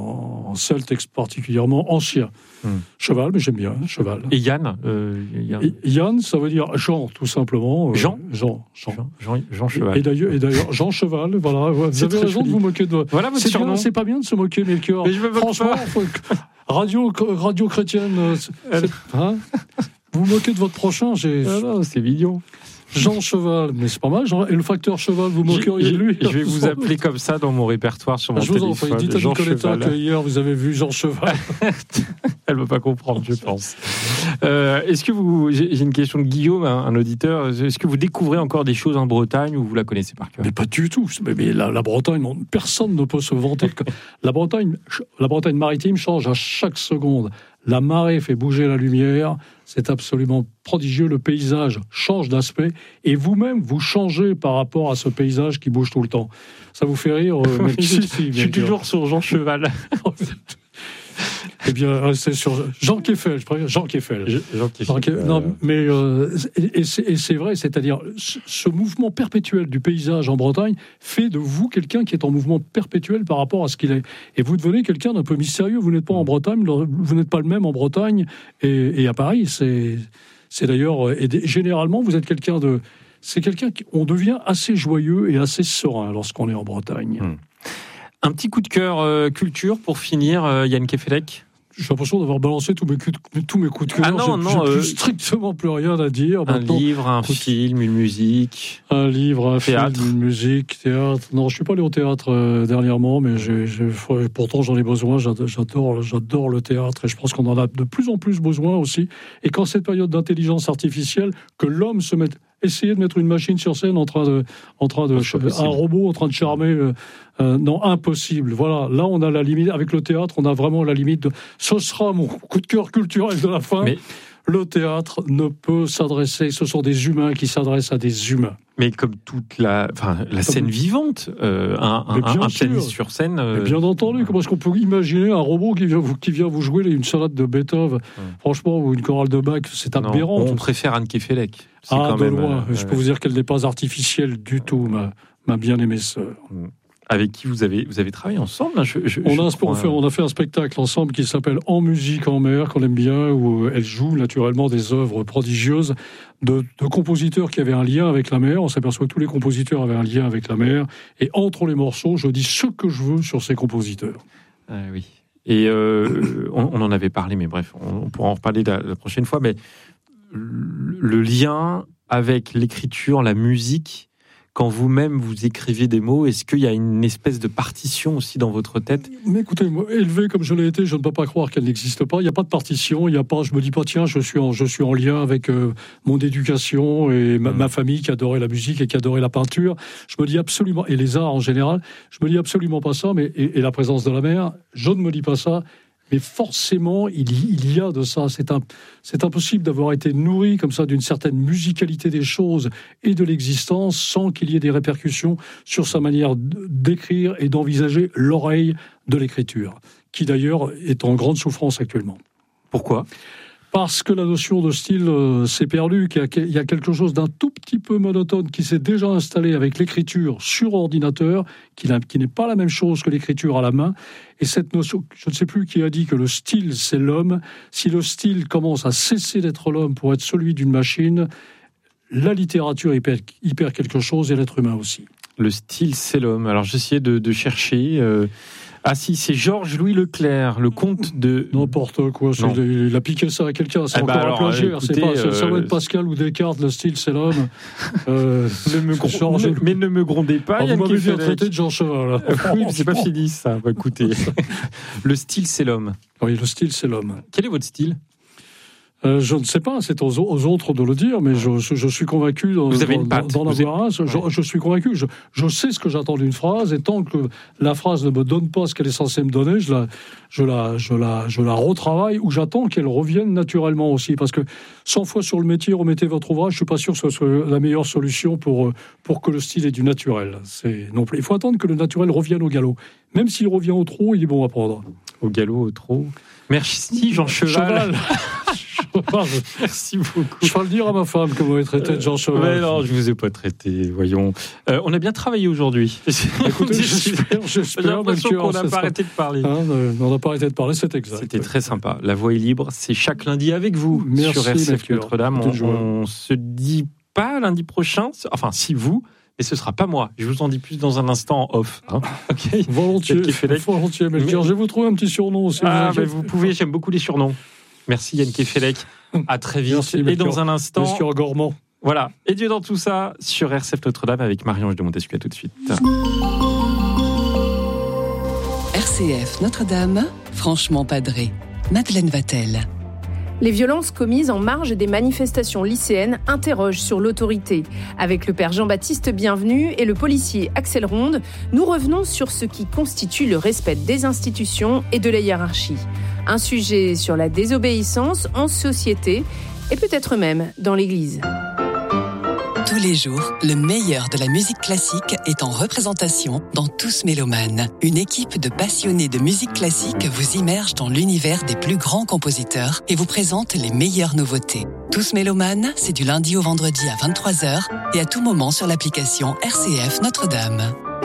en celte particulièrement ancien. Hmm. Cheval, mais j'aime bien, cheval. Et Yann, euh, Yann. Et Yann, ça veut dire Jean, tout simplement. Jean euh, Jean, Jean. Jean, Jean, Jean Cheval. Et, et, d'ailleurs, et d'ailleurs, Jean Cheval, voilà. Vous c'est avez raison joli. de vous moquer de... Voilà votre c'est, surnom. bien, c'est pas bien de se moquer, Melchior. Mais je me moque Franchement, pas. Faut... radio, radio chrétienne, c'est... Hein vous vous moquez de votre prochain, j'ai... Ah non, c'est mignon. Jean Cheval, mais c'est pas mal. Jean, et le facteur Cheval, vous moqueriez de lui. Je vais vous appeler comme ça dans mon répertoire sur mon je téléphone. Je vous en prie, dites à Nicoletta que hier vous avez vu Jean Cheval. Elle ne veut pas comprendre, je pense. Euh, est-ce que vous, j'ai, j'ai une question de Guillaume, un, un auditeur. Est-ce que vous découvrez encore des choses en Bretagne ou vous la connaissez par cœur ? Mais pas du tout. Mais, mais la, la Bretagne, personne ne peut se vanter. Que la Bretagne, la Bretagne maritime change à chaque seconde. La marée fait bouger la lumière, c'est absolument prodigieux. Le paysage change d'aspect et vous-même, vous changez par rapport à ce paysage qui bouge tout le temps. Ça vous fait rire euh, oui, Je, si, je suis toujours sur Jean Cheval. Eh bien, c'est sur Jean Keffel, je préfère Jean Keffel. Je, Jean Keffel. Jean Keffel. Non, mais euh, et, c'est, et c'est vrai, c'est-à-dire ce, ce mouvement perpétuel du paysage en Bretagne fait de vous quelqu'un qui est en mouvement perpétuel par rapport à ce qu'il est. Et vous devenez quelqu'un d'un peu mystérieux. Vous n'êtes pas en Bretagne, vous n'êtes pas le même en Bretagne et, et à Paris. C'est, c'est d'ailleurs, et généralement, vous êtes quelqu'un de, c'est quelqu'un qui, on devient assez joyeux et assez serein lorsqu'on est en Bretagne. Hum. Un petit coup de cœur euh, culture pour finir, euh, Yann Kefelec. J'ai l'impression d'avoir balancé tous mes coups de, tous mes coups de cœur. Ah non, j'ai, non, j'ai euh, plus strictement plus rien à dire. Un Maintenant, livre, un écoute, film, une musique. Un livre, un théâtre. film, une musique, théâtre. Non, je suis pas allé au théâtre euh, dernièrement, mais j'ai, j'ai, pourtant j'en ai besoin. J'adore, j'adore, j'adore le théâtre et je pense qu'on en a de plus en plus besoin aussi. Et quand cette période d'intelligence artificielle, que l'homme se mette, essayer de mettre une machine sur scène en train de, en train de, un robot en train de charmer. Euh, Euh, non, impossible. Voilà, là on a la limite. Avec le théâtre, on a vraiment la limite. De... Ce sera mon coup de cœur culturel de la fin. Mais... Le théâtre ne peut s'adresser. Ce sont des humains qui s'adressent à des humains. Mais comme toute la, enfin, la scène comme... vivante, euh, un, un, un pianiste sur scène. Euh... Bien entendu. Comment est-ce qu'on peut imaginer un robot qui vient vous, qui vient vous jouer une sonate de Beethoven, hum. franchement, ou une chorale de Bach? C'est aberrant. Non, on préfère Anne Kefelec. C'est ah, quand de même, loin. Euh, Je peux vous dire qu'elle n'est pas artificielle du tout, ma, ma bien-aimée sœur. Hum. Avec qui vous avez, vous avez travaillé ensemble je, je, on, je a un, on, fait, on a fait un spectacle ensemble qui s'appelle En musique en mer, qu'on aime bien, où elle joue naturellement des œuvres prodigieuses de, de compositeurs qui avaient un lien avec la mer. On s'aperçoit que tous les compositeurs avaient un lien avec la mer. Et entre les morceaux, je dis ce que je veux sur ces compositeurs. Ah oui. Et euh, on, on en avait parlé, mais bref, on, on pourra en reparler la, la prochaine fois. Mais le lien avec l'écriture, la musique, quand vous-même vous écrivez des mots, est-ce qu'il y a une espèce de partition aussi dans votre tête? Mais écoutez, moi, élevé comme je l'ai été, je ne peux pas croire qu'elle n'existe pas. Il n'y a pas de partition, il y a pas. Je me dis pas tiens, je suis en, je suis en lien avec euh, mon éducation et ma, mmh. ma famille qui adorait la musique et qui adorait la peinture. Je me dis absolument, et les arts en général, je me dis absolument pas ça. Mais et, et la présence de la mer, je ne me dis pas ça. Mais forcément, il y, il y a de ça. C'est, un, c'est impossible d'avoir été nourri comme ça d'une certaine musicalité des choses et de l'existence sans qu'il y ait des répercussions sur sa manière d'écrire et d'envisager l'oreille de l'écriture, qui d'ailleurs est en grande souffrance actuellement. Pourquoi ? Parce que la notion de style euh, s'est perdue, qu'il y, a, il y a quelque chose d'un tout petit peu monotone qui s'est déjà installé avec l'écriture sur ordinateur, qui, qui n'est pas la même chose que l'écriture à la main. Et cette notion, je ne sais plus qui a dit que le style, c'est l'homme. Si le style commence à cesser d'être l'homme pour être celui d'une machine, la littérature y perd, y perd quelque chose et l'être humain aussi. Le style, c'est l'homme. Alors j'essayais de, de chercher... Euh... Ah si, c'est Georges-Louis Leclerc, le comte de... N'importe quoi, c'est, il a piqué ça à quelqu'un, c'est eh encore bah alors, un plagiaire, écoutez, c'est pas, euh, ça va être Pascal ou Descartes, le style c'est l'homme. Euh, ne me gro- Georges... ne, mais ne me grondez pas, Yann. Vous m'avez bien traité de Jean Cheval. Euh, oui, c'est pas fini ça, bah, écoutez. Le style c'est l'homme. Oui, le style c'est l'homme. Quel est votre style ? Euh, je ne sais pas, c'est aux, aux autres de le dire, mais je, je, je suis convaincu dans, Vous avez dans, une patte. dans, dans Vous l'avoir avez... un. Je, je suis convaincu. Je, je sais ce que j'attends d'une phrase, et tant que la phrase ne me donne pas ce qu'elle est censée me donner, je la, je la, je la, je la retravaille ou j'attends qu'elle revienne naturellement aussi. Parce que cent fois sur le métier, remettez votre ouvrage. Je suis pas sûr que ce soit la meilleure solution pour pour que le style ait du naturel. C'est non plus. Il faut attendre que le naturel revienne au galop. Même s'il revient au trot, il est bon à prendre. Au galop, au trot. Merci Jean Cheval. Cheval. Merci beaucoup. Je vais le dire à ma femme que vous m'avez traité de Jean Cheval. Mais non, je vous ai pas traité, voyons. Euh, on a bien travaillé aujourd'hui. Écoutez, j'espère, j'espère. J'ai l'impression qu'on n'a pas arrêté de parler. Hein, on n'a pas arrêté de parler, c'est exact. C'était très sympa. La Voix est libre, c'est chaque lundi avec vous. Merci, sur R C F Notre-Dame. On, on se dit pas lundi prochain, enfin si vous, mais ce sera pas moi. Je vous en dis plus dans un instant en off. Hein. Okay. Volontiers, volontiers. Mais, mais... je vais vous trouver un petit surnom aussi. Ah, vous, vous pouvez, j'aime beaucoup les surnoms. Merci Yann Kefelec. À très vite. Merci, et dans un instant. Monsieur Gormand. Voilà. Et Dieu dans tout ça sur R C F Notre-Dame avec Marie-Ange de Montesquieu. À tout de suite. R C F Notre-Dame, franchement padré. Madeleine Vatel. Les violences commises en marge des manifestations lycéennes interrogent sur l'autorité. Avec le père Jean-Baptiste Bienvenu et le policier Axel Ronde, nous revenons sur ce qui constitue le respect des institutions et de la hiérarchie. Un sujet sur la désobéissance en société et peut-être même dans l'Église. Tous les jours, le meilleur de la musique classique est en représentation dans Tous Mélomanes. Une équipe de passionnés de musique classique vous immerge dans l'univers des plus grands compositeurs et vous présente les meilleures nouveautés. Tous Mélomanes, c'est du lundi au vendredi à vingt-trois heures et à tout moment sur l'application R C F Notre-Dame.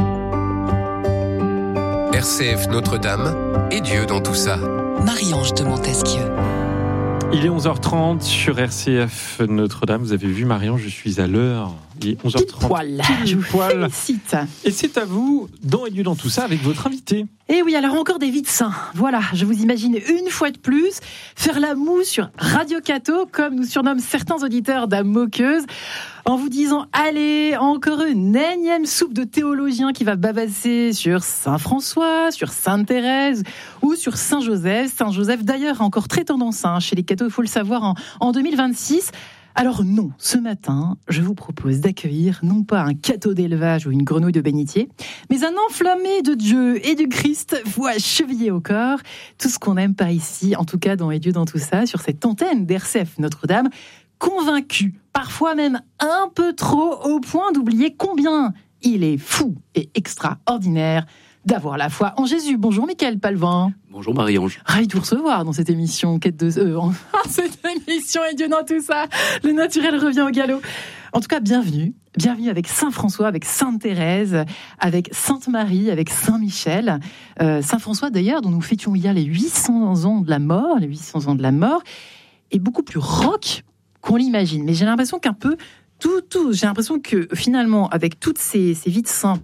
R C F Notre-Dame et Dieu dans tout ça. Marie-Ange de Montesquieu. Il est onze heures trente sur R C F Notre-Dame. Vous avez vu, Marion, je suis à l'heure. Il est onze heures trente. Poil. Je vous félicite. Et c'est à vous, dans et Dieu dans tout ça, avec votre invité. Et oui, alors encore des vies de saints. Voilà, je vous imagine une fois de plus faire la moue sur Radio Cato, comme nous surnomment certains auditeurs d'âme moqueuse, en vous disant, allez, encore une énième soupe de théologiens qui va bavasser sur Saint François, sur Sainte Thérèse ou sur Saint Joseph. Saint Joseph, d'ailleurs, encore très tendance hein, chez les cathos, il faut le savoir, en, en deux mille vingt-six. Alors non, ce matin, je vous propose d'accueillir non pas un catho d'élevage ou une grenouille de bénitier, mais un enflammé de Dieu et du Christ, voix chevillée au corps. Tout ce qu'on aime par ici, en tout cas dans Et Dieu dans tout ça, sur cette antenne d'R C F Notre-Dame, convaincu, parfois même un peu trop, au point d'oublier combien il est fou et extraordinaire d'avoir la foi en Jésus. Bonjour Mickaël Palvin. Bonjour Marie-Ange. Ravi de vous recevoir dans cette émission Quête de euh, cette émission Et Dieu dans tout ça. Le naturel revient au galop. En tout cas, bienvenue. Bienvenue avec Saint François, avec Sainte Thérèse, avec Sainte Marie, avec Saint Michel. Euh, Saint François d'ailleurs, dont nous fêtions hier les huit cents ans de la mort, les huit cents ans de la mort, est beaucoup plus rock qu'on l'imagine. Mais j'ai l'impression qu'un peu tout, tout, j'ai l'impression que finalement, avec toutes ces, ces vies de saints,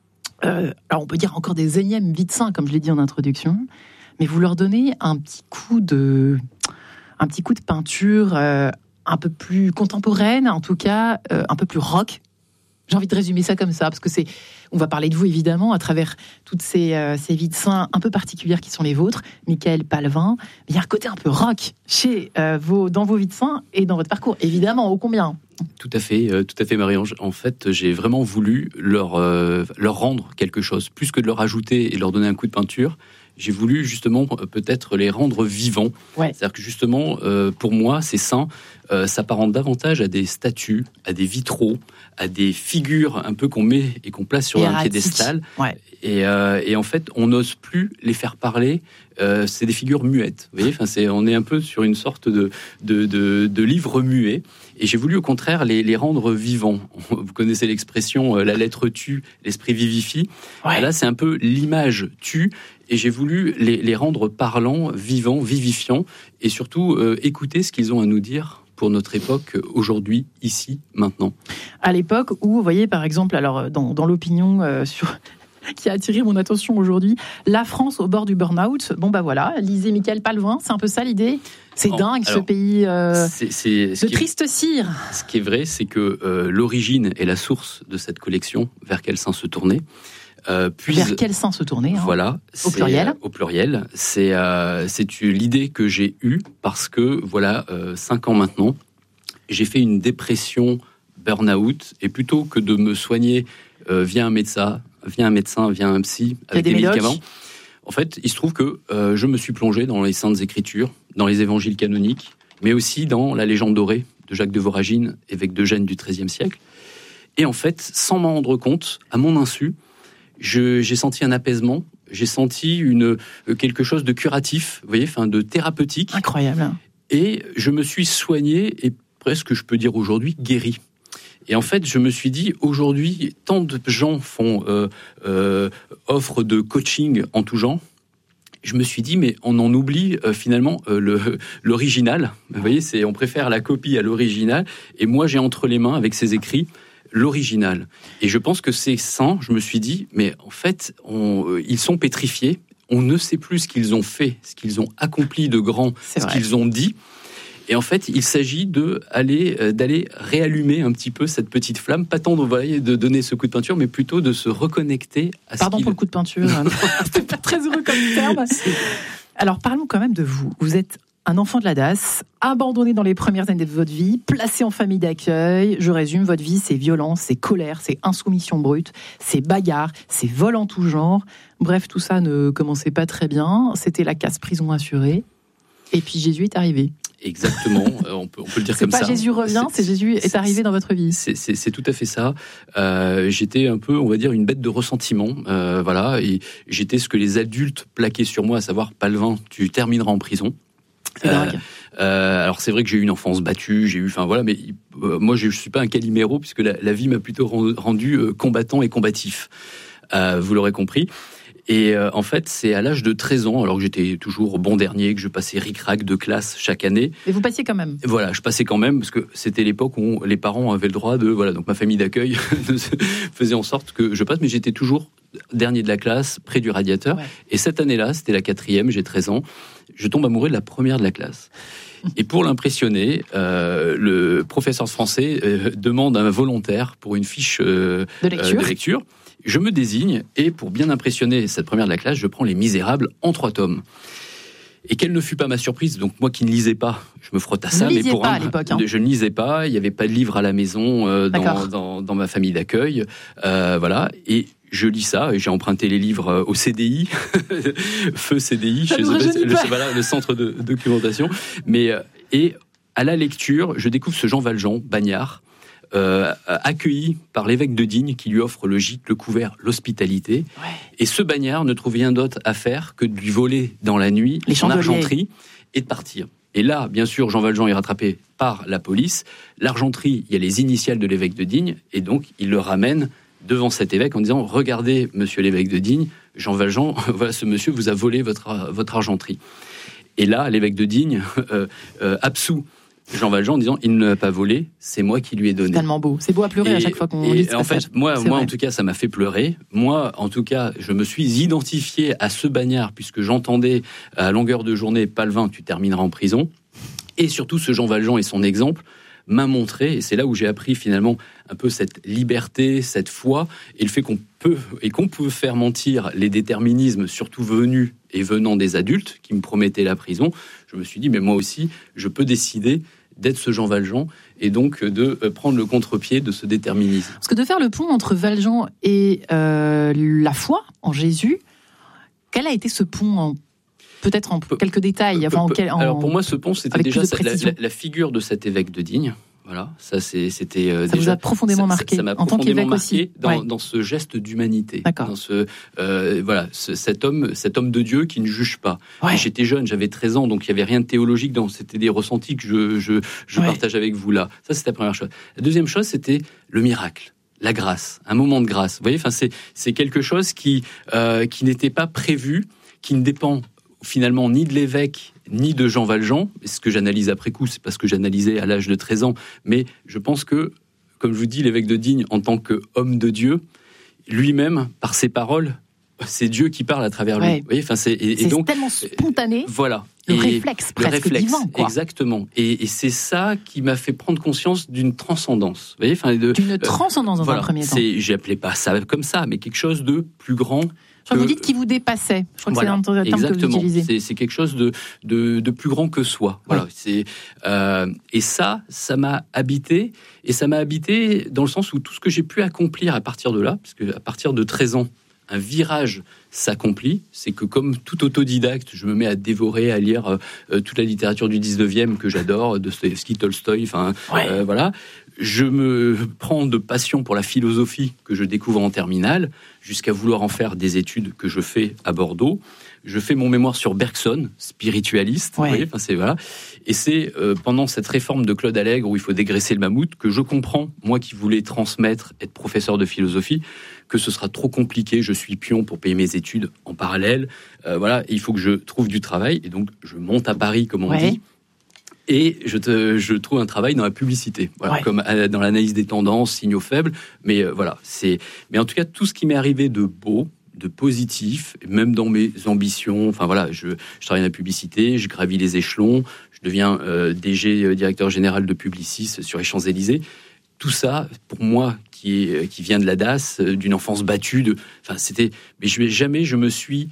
Euh, alors on peut dire encore des énièmes vies de saints, comme je l'ai dit en introduction, mais vous leur donnez un petit coup de, un petit coup de peinture euh, un peu plus contemporaine, en tout cas euh, un peu plus rock. J'ai envie de résumer ça comme ça, parce que c'est, on va parler de vous évidemment à travers toutes ces, euh, ces vies de saints un peu particulières qui sont les vôtres, Mickaël Palvin. Mais il y a un côté un peu rock chez euh, vos, dans vos vies de saints et dans votre parcours, évidemment, ô combien. Tout à fait, euh, tout à fait Marie-Ange. En fait, j'ai vraiment voulu leur, euh, leur rendre quelque chose, plus que de leur ajouter et leur donner un coup de peinture. J'ai voulu justement euh, peut-être les rendre vivants. Ouais. C'est-à-dire que justement, euh, pour moi, ces saints euh, s'apparentent davantage à des statues, à des vitraux, à des figures un peu qu'on met et qu'on place sur un piédestal. Ouais. Et, euh, et en fait, on n'ose plus les faire parler. Euh, c'est des figures muettes. Vous voyez, enfin, c'est, on est un peu sur une sorte de, de, de, de livre muet. Et j'ai voulu au contraire les, les rendre vivants. Vous connaissez l'expression euh, « la lettre tue, l'esprit vivifie ». Ouais. Là, c'est un peu l'image tue. Et j'ai voulu les, les rendre parlants, vivants, vivifiants. Et surtout, euh, écouter ce qu'ils ont à nous dire pour notre époque, aujourd'hui, ici, maintenant. À l'époque où, vous voyez, par exemple, alors dans, dans l'opinion euh, sur... qui a attiré mon attention aujourd'hui, la France au bord du burn-out. Bon bah voilà, lisez Mickaël Palvin, c'est un peu ça l'idée. C'est oh, dingue alors, ce pays euh, c'est, c'est, ce de triste cire. Ce qui est vrai, c'est que euh, l'origine et la source de cette collection, vers quel saint se tourner, euh, puise, vers quel saint se tourner hein, voilà, au pluriel. Euh, au pluriel, c'est euh, c'est l'idée que j'ai eue parce que voilà, euh, cinq ans maintenant, j'ai fait une dépression burn-out et plutôt que de me soigner euh, via un médecin. Via un médecin, via un psy, avec des, des médicaments. En fait, il se trouve que euh, je me suis plongé dans les Saintes Écritures, dans les évangiles canoniques, mais aussi dans la légende dorée de Jacques de Voragine, évêque d'Eugène du treizième siècle. Et en fait, sans m'en rendre compte, à mon insu, je, j'ai senti un apaisement, j'ai senti une, quelque chose de curatif, vous voyez, enfin, de thérapeutique. Incroyable. Et je me suis soigné, et presque, je peux dire aujourd'hui, guéri. Et en fait, je me suis dit, aujourd'hui, tant de gens font euh, euh, offre de coaching en tout genre. Je me suis dit, mais on en oublie euh, finalement euh, le, l'original. Vous voyez, c'est, on préfère la copie à l'original. Et moi, j'ai entre les mains, avec ces écrits, l'original. Et je pense que ces saints, je me suis dit, mais en fait, on, euh, ils sont pétrifiés. On ne sait plus ce qu'ils ont fait, ce qu'ils ont accompli de grand, c'est ce vrai. Qu'ils ont dit. Et en fait, il s'agit de aller, euh, d'aller réallumer un petit peu cette petite flamme, pas tant de, voyez, de donner ce coup de peinture, mais plutôt de se reconnecter à ce Pardon qu'il... pour le coup de peinture, c'est pas très heureux comme terme. Alors parlons quand même de vous. Vous êtes un enfant de la D A S, abandonné dans les premières années de votre vie, placé en famille d'accueil. Je résume, votre vie, c'est violence, c'est colère, c'est insoumission brute, c'est bagarre, c'est vol en tout genre. Bref, tout ça ne commençait pas très bien. C'était la casse prison assurée. Et puis Jésus est arrivé. Exactement, on peut, on peut le dire comme ça. C'est pas Jésus revient, c'est, c'est Jésus est, est arrivé dans votre vie. C'est, c'est, c'est tout à fait ça. Euh, j'étais un peu, on va dire, une bête de ressentiment, euh, voilà, et j'étais ce que les adultes plaquaient sur moi, à savoir, Palvin, tu termineras en prison. C'est euh, dingue. Euh, alors c'est vrai que j'ai eu une enfance battue, j'ai eu, enfin voilà, mais euh, moi je, je suis pas un Calimero puisque la, la vie m'a plutôt rendu euh, combattant et combatif. Euh, vous l'aurez compris. Et euh, en fait, c'est à l'âge de treize ans, alors que j'étais toujours bon dernier, que je passais ric-rac de classe chaque année. Et vous passiez quand même. Voilà, je passais quand même, parce que c'était l'époque où les parents avaient le droit de... Voilà, donc ma famille d'accueil faisait en sorte que je passe, mais j'étais toujours dernier de la classe, près du radiateur. Ouais. Et cette année-là, c'était la quatrième, j'ai treize ans, je tombe amoureux de la première de la classe. Et pour l'impressionner, euh, le professeur de français euh, demande un volontaire pour une fiche euh, de lecture. Euh, de lecture. Je me désigne et pour bien impressionner cette première de la classe, je prends Les Misérables en trois tomes. Et quelle ne fut pas ma surprise, donc moi qui ne lisais pas, je me frotte à ça. Vous ne lisiez mais pour pas un, à l'époque, hein. Je ne lisais pas, il n'y avait pas de livre à la maison euh, dans, dans, dans ma famille d'accueil, euh, voilà. Et je lis ça et j'ai emprunté les livres au C D I, Feu C D I, chez le, le, voilà, le centre de, de documentation. Mais et à la lecture, je découvre ce Jean Valjean, bagnard. Euh, accueilli par l'évêque de Digne qui lui offre le gîte, le couvert, l'hospitalité. Ouais. Et ce bagnard ne trouve rien d'autre à faire que de lui voler dans la nuit les son argenterie et de partir. Et là, bien sûr, Jean Valjean est rattrapé par la police. L'argenterie, il y a les initiales de l'évêque de Digne et donc il le ramène devant cet évêque en disant « Regardez, monsieur l'évêque de Digne, Jean Valjean, voilà, ce monsieur vous a volé votre, votre argenterie. » Et là, l'évêque de Digne euh, euh, absout Jean Valjean en disant il ne l'a pas volé, c'est moi qui lui ai donné. C'est tellement beau, c'est beau à pleurer et, à chaque fois qu'on lit ce en passage. fait, moi, c'est moi vrai. En tout cas, ça m'a fait pleurer. Moi, en tout cas, je me suis identifié à ce bagnard puisque j'entendais à longueur de journée Palvin, tu termineras en prison. Et surtout, ce Jean Valjean et son exemple m'a montré, et c'est là où j'ai appris finalement un peu cette liberté, cette foi, et le fait qu'on peut et qu'on peut faire mentir les déterminismes, surtout venus et venant des adultes qui me promettaient la prison. Je me suis dit, mais moi aussi, je peux décider d'être ce Jean Valjean et donc de prendre le contre-pied de ce déterminisme. Parce que de faire le pont entre Valjean et euh, la foi en Jésus, quel a été ce pont en, peut-être en quelques détails enfin, en quel, en, Alors pour moi, ce pont, c'était déjà de la, la, la figure de cet évêque de Digne. Voilà, ça c'est, c'était euh, ça déjà. vous a profondément ça, marqué ça m'a en tant profondément qu'évêque marqué aussi. Dans, ouais. dans ce geste d'humanité, D'accord. dans ce euh, voilà, ce, cet homme, cet homme de Dieu qui ne juge pas. Ouais. Et j'étais jeune, j'avais treize ans, donc il y avait rien de théologique dans. C'était des ressentis que je je, je ouais. partage avec vous là. Ça c'était la première chose. La deuxième chose, c'était le miracle. La grâce, un moment de grâce. Vous voyez, enfin c'est c'est quelque chose qui euh, qui n'était pas prévu, qui ne dépend finalement ni de l'évêque ni de Jean Valjean. Ce que j'analyse après coup, c'est parce que j'analysais à l'âge de treize ans. Mais je pense que, comme je vous dis, l'évêque de Digne, en tant qu'homme de Dieu, lui-même, par ses paroles, c'est Dieu qui parle à travers lui. Ouais. Vous voyez, enfin, c'est, et, c'est et donc, tellement spontané. Voilà. Le et réflexe presque le réflexe, divin, quoi. Exactement. Et, et c'est ça qui m'a fait prendre conscience d'une transcendance. Vous voyez, enfin, de, d'une transcendance dans voilà, un premier temps. C'est, j'appelais pas ça comme ça, mais quelque chose de plus grand. Je crois que vous dites qu'il vous dépassait. Je crois voilà, que c'est un terme exactement. que vous utilisez. C'est, c'est quelque chose de, de, de plus grand que soi. Voilà. Ouais. C'est, euh, et ça, ça m'a habité. Et ça m'a habité dans le sens où tout ce que j'ai pu accomplir à partir de là, parce que à partir de treize ans, un virage s'accomplit, c'est que comme tout autodidacte, je me mets à dévorer, à lire euh, toute la littérature du dix-neuvième que j'adore, Dostoïevski, Tolstoï, enfin ouais. euh, voilà. Je me prends de passion pour la philosophie que je découvre en terminale, jusqu'à vouloir en faire des études que je fais à Bordeaux. Je fais mon mémoire sur Bergson, spiritualiste. Ouais. Vous voyez, enfin, c'est, voilà. Et c'est euh, pendant cette réforme de Claude Allègre où il faut dégraisser le mammouth que je comprends, moi qui voulais transmettre, être professeur de philosophie, que ce sera trop compliqué. Je suis pion pour payer mes études en parallèle. Euh, voilà, il faut que je trouve du travail. Et donc, je monte à Paris, comme on ouais. dit. Et je, te, je trouve un travail dans la publicité, voilà, ouais. comme dans l'analyse des tendances, signaux faibles. Mais euh, voilà, c'est. Mais en tout cas, tout ce qui m'est arrivé de beau, de positif, même dans mes ambitions. Enfin voilà, je, je travaille dans la publicité, je gravis les échelons, je deviens euh, D G, euh, directeur général de Publicis sur les Champs-Élysées. Tout ça, pour moi, qui est qui vient de la D A S, euh, d'une enfance battue, de. Enfin, c'était. Mais je, jamais je me suis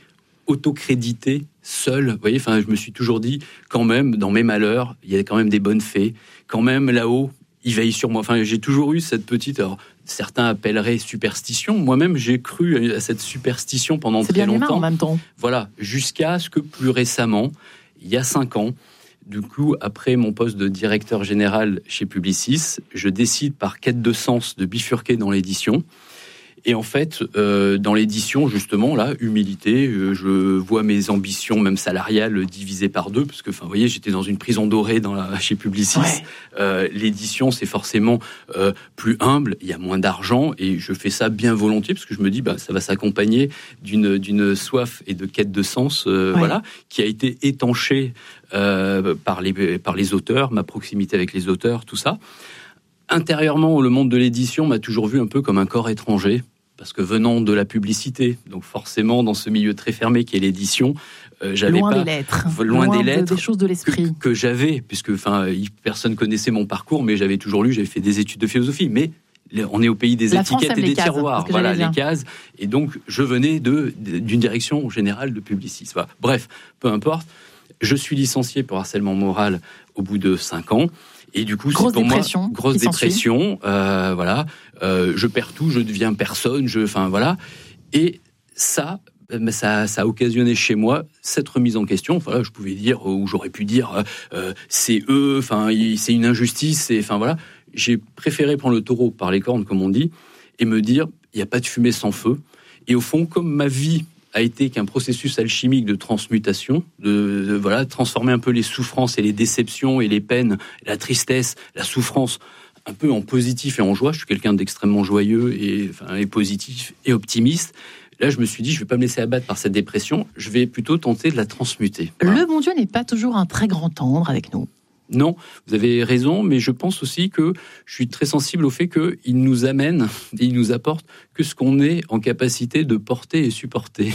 autocrédité seul. Vous voyez, enfin, je me suis toujours dit, quand même, dans mes malheurs, il y a quand même des bonnes fées. Quand même, là-haut, il veille sur moi. Enfin, j'ai toujours eu cette petite... Alors, certains appelleraient superstition. Moi-même, j'ai cru à cette superstition pendant C'est très bien longtemps. en même temps. Voilà, jusqu'à ce que plus récemment, il y a cinq ans, du coup, après mon poste de directeur général chez Publicis, je décide par quête de sens de bifurquer dans l'édition. Et en fait, euh, dans l'édition, justement, là, humilité, euh, je vois mes ambitions, même salariales, divisées par deux, parce que, enfin, vous voyez, j'étais dans une prison dorée dans la, chez Publicis. Ouais. Euh, l'édition, c'est forcément euh, plus humble, il y a moins d'argent, et je fais ça bien volontiers, parce que je me dis, bah, ça va s'accompagner d'une, d'une soif et de quête de sens, euh, ouais. voilà, qui a été étanchée euh, par les, par les auteurs, ma proximité avec les auteurs, tout ça. Intérieurement, le monde de l'édition m'a toujours vu un peu comme un corps étranger, parce que venant de la publicité, donc forcément dans ce milieu très fermé qui est l'édition, euh, j'avais loin pas des lettres, loin, loin des lettres, des choses de l'esprit que, que j'avais, puisque enfin personne connaissait mon parcours, mais j'avais toujours lu, j'avais fait des études de philosophie, mais on est au pays des la étiquettes et des cases, tiroirs, voilà les cases, et donc je venais de d'une direction générale de Publicis. Voilà. Bref, peu importe. Je suis licencié pour harcèlement moral au bout de cinq ans. Et du coup, grosse c'est pour dépression, moi grosse dépression. Euh, voilà, euh, je perds tout, je deviens personne. Je, enfin voilà. Et ça, ça, ça a occasionné chez moi cette remise en question. Voilà, je pouvais dire, ou j'aurais pu dire, euh, c'est eux. Enfin, c'est une injustice. C'est, enfin voilà. J'ai préféré prendre le taureau par les cornes, comme on dit, et me dire, il n'y a pas de fumée sans feu. Et au fond, comme ma vie a été qu'un processus alchimique de transmutation, de, de voilà, transformer un peu les souffrances et les déceptions et les peines, la tristesse, la souffrance, un peu en positif et en joie. Je suis quelqu'un d'extrêmement joyeux et, enfin, et positif et optimiste. Là, je me suis dit, je ne vais pas me laisser abattre par cette dépression, je vais plutôt tenter de la transmuter. Voilà. Le bon Dieu n'est pas toujours un très grand tendre avec nous. Non, vous avez raison, mais je pense aussi que je suis très sensible au fait qu'il nous amène et il nous apporte que ce qu'on est en capacité de porter et supporter.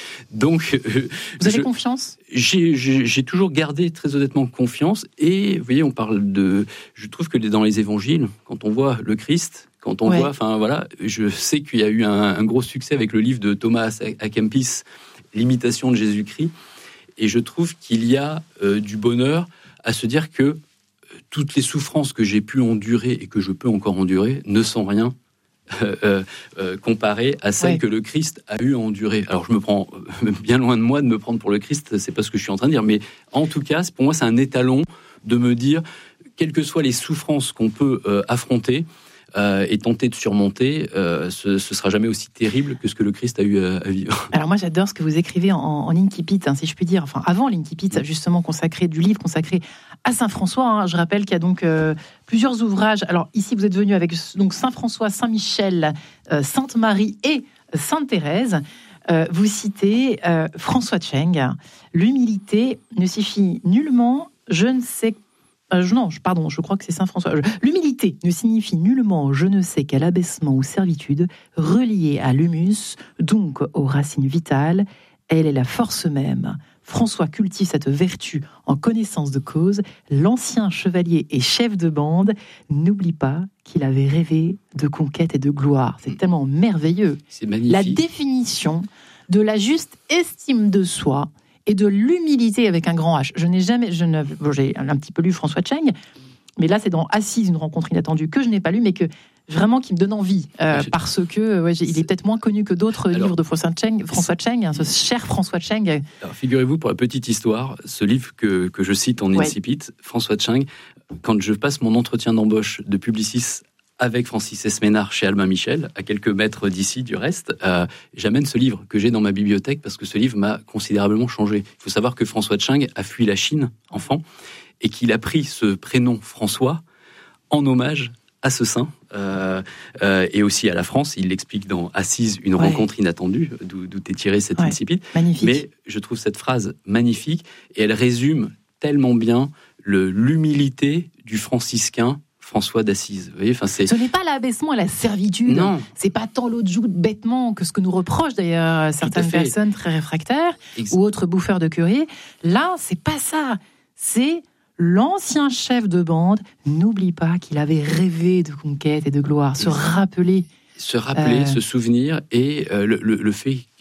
Donc, euh, vous avez je, confiance ? j'ai, j'ai, j'ai toujours gardé très honnêtement confiance. Et vous voyez, on parle de. Je trouve que dans les évangiles, quand on voit le Christ, quand on ouais. voit, enfin voilà, je sais qu'il y a eu un, un gros succès avec le livre de Thomas à Kempis, l'imitation de Jésus-Christ, et je trouve qu'il y a euh, du bonheur à se dire que euh, toutes les souffrances que j'ai pu endurer et que je peux encore endurer ne sont rien euh, euh, comparées à celles ouais. que le Christ a eu à endurer. Alors je me prends euh, bien loin de moi de me prendre pour le Christ, c'est pas ce que je suis en train de dire, mais en tout cas, pour moi, c'est un étalon de me dire, quelles que soient les souffrances qu'on peut euh, affronter, Euh, et tenter de surmonter, euh, ce ne sera jamais aussi terrible que ce que le Christ a eu à, à vivre. Alors moi j'adore ce que vous écrivez en, en incipit, hein, si je puis dire, enfin avant l'incipit, justement consacré, du livre consacré à Saint François. Hein, je rappelle qu'il y a donc euh, plusieurs ouvrages. Alors ici vous êtes venu avec donc Saint François, Saint Michel, euh, Sainte Marie et Sainte Thérèse. Euh, vous citez euh, François Cheng, l'humilité ne suffit nullement, je ne sais pas. Euh, non, pardon, je crois que c'est Saint François. L'humilité ne signifie nullement je ne sais quel abaissement ou servitude, reliée à l'humus, donc aux racines vitales. Elle est la force même. François cultive cette vertu en connaissance de cause. L'ancien chevalier et chef de bande n'oublie pas qu'il avait rêvé de conquête et de gloire. C'est tellement merveilleux. C'est magnifique. La définition de la juste estime de soi et de l'humilité avec un grand H. Je n'ai jamais, je ne, bon, j'ai un petit peu lu François Cheng, mais là c'est dans Assise, une rencontre inattendue que je n'ai pas lu, mais que vraiment qui me donne envie euh, je... parce que ouais, il est peut-être moins connu que d'autres Alors, livres de François Cheng, François Cheng, hein, ce cher François Cheng. Alors, figurez-vous, pour la petite histoire, ce livre que que je cite en incipit, ouais. François Cheng, quand je passe mon entretien d'embauche de Publicis avec Francis Esménard chez Albin Michel, à quelques mètres d'ici du reste, euh, j'amène ce livre que j'ai dans ma bibliothèque parce que ce livre m'a considérablement changé. Il faut savoir que François Cheng a fui la Chine, enfant, et qu'il a pris ce prénom François en hommage à ce saint, euh, euh, et aussi à la France. Il l'explique dans Assise, une ouais. rencontre inattendue, d'où, d'où est tiré cet ouais. incipit. Magnifique. Mais je trouve cette phrase magnifique, et elle résume tellement bien le, l'humilité du franciscain François d'Assise. Vous voyez, enfin, c'est... Ce n'est pas l'abaissement à la servitude. Non. C'est pas tant l'autre joue bêtement que ce que nous reprochent d'ailleurs certaines personnes très réfractaires Ex- ou autres bouffeurs de curé. Là, c'est pas ça. C'est l'ancien chef de bande. N'oublie pas qu'il avait rêvé de conquête et de gloire. Se rappeler. Se rappeler, euh... se souvenir, et euh, le, le, le fait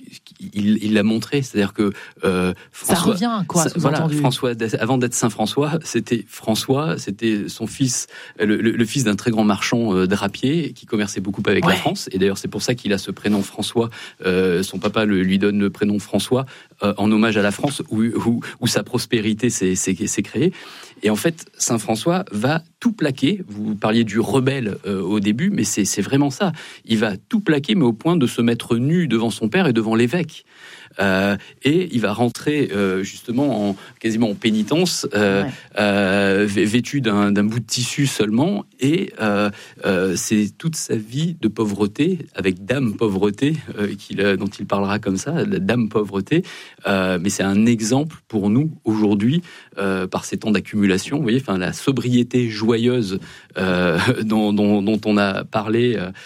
il, il l'a montré, c'est-à-dire que euh, François, ça revient quoi, ça, voilà, François, avant d'être Saint François, c'était François, c'était son fils, le, le, le fils d'un très grand marchand euh, drapier qui commerçait beaucoup avec ouais. la France, et d'ailleurs c'est pour ça qu'il a ce prénom François. Euh, son papa le, lui donne le prénom François euh, en hommage à la France où, où, où sa prospérité s'est, s'est, s'est créée. Et en fait, Saint François va tout plaquer. Vous parliez du rebelle euh, au début, mais c'est, c'est vraiment ça. Il va tout plaquer, mais au point de se mettre nu devant son père et devant l'évêque. Euh, et il va rentrer euh, justement en, quasiment en pénitence, euh, ouais. euh, vêtu d'un, d'un bout de tissu seulement, et euh, euh, c'est toute sa vie de pauvreté, avec dame pauvreté, euh, qu'il, dont il parlera comme ça, la dame pauvreté, euh, mais c'est un exemple pour nous aujourd'hui, euh, par ces temps d'accumulation, vous voyez, enfin, la sobriété joyeuse euh, dont, dont, dont on a parlé euh,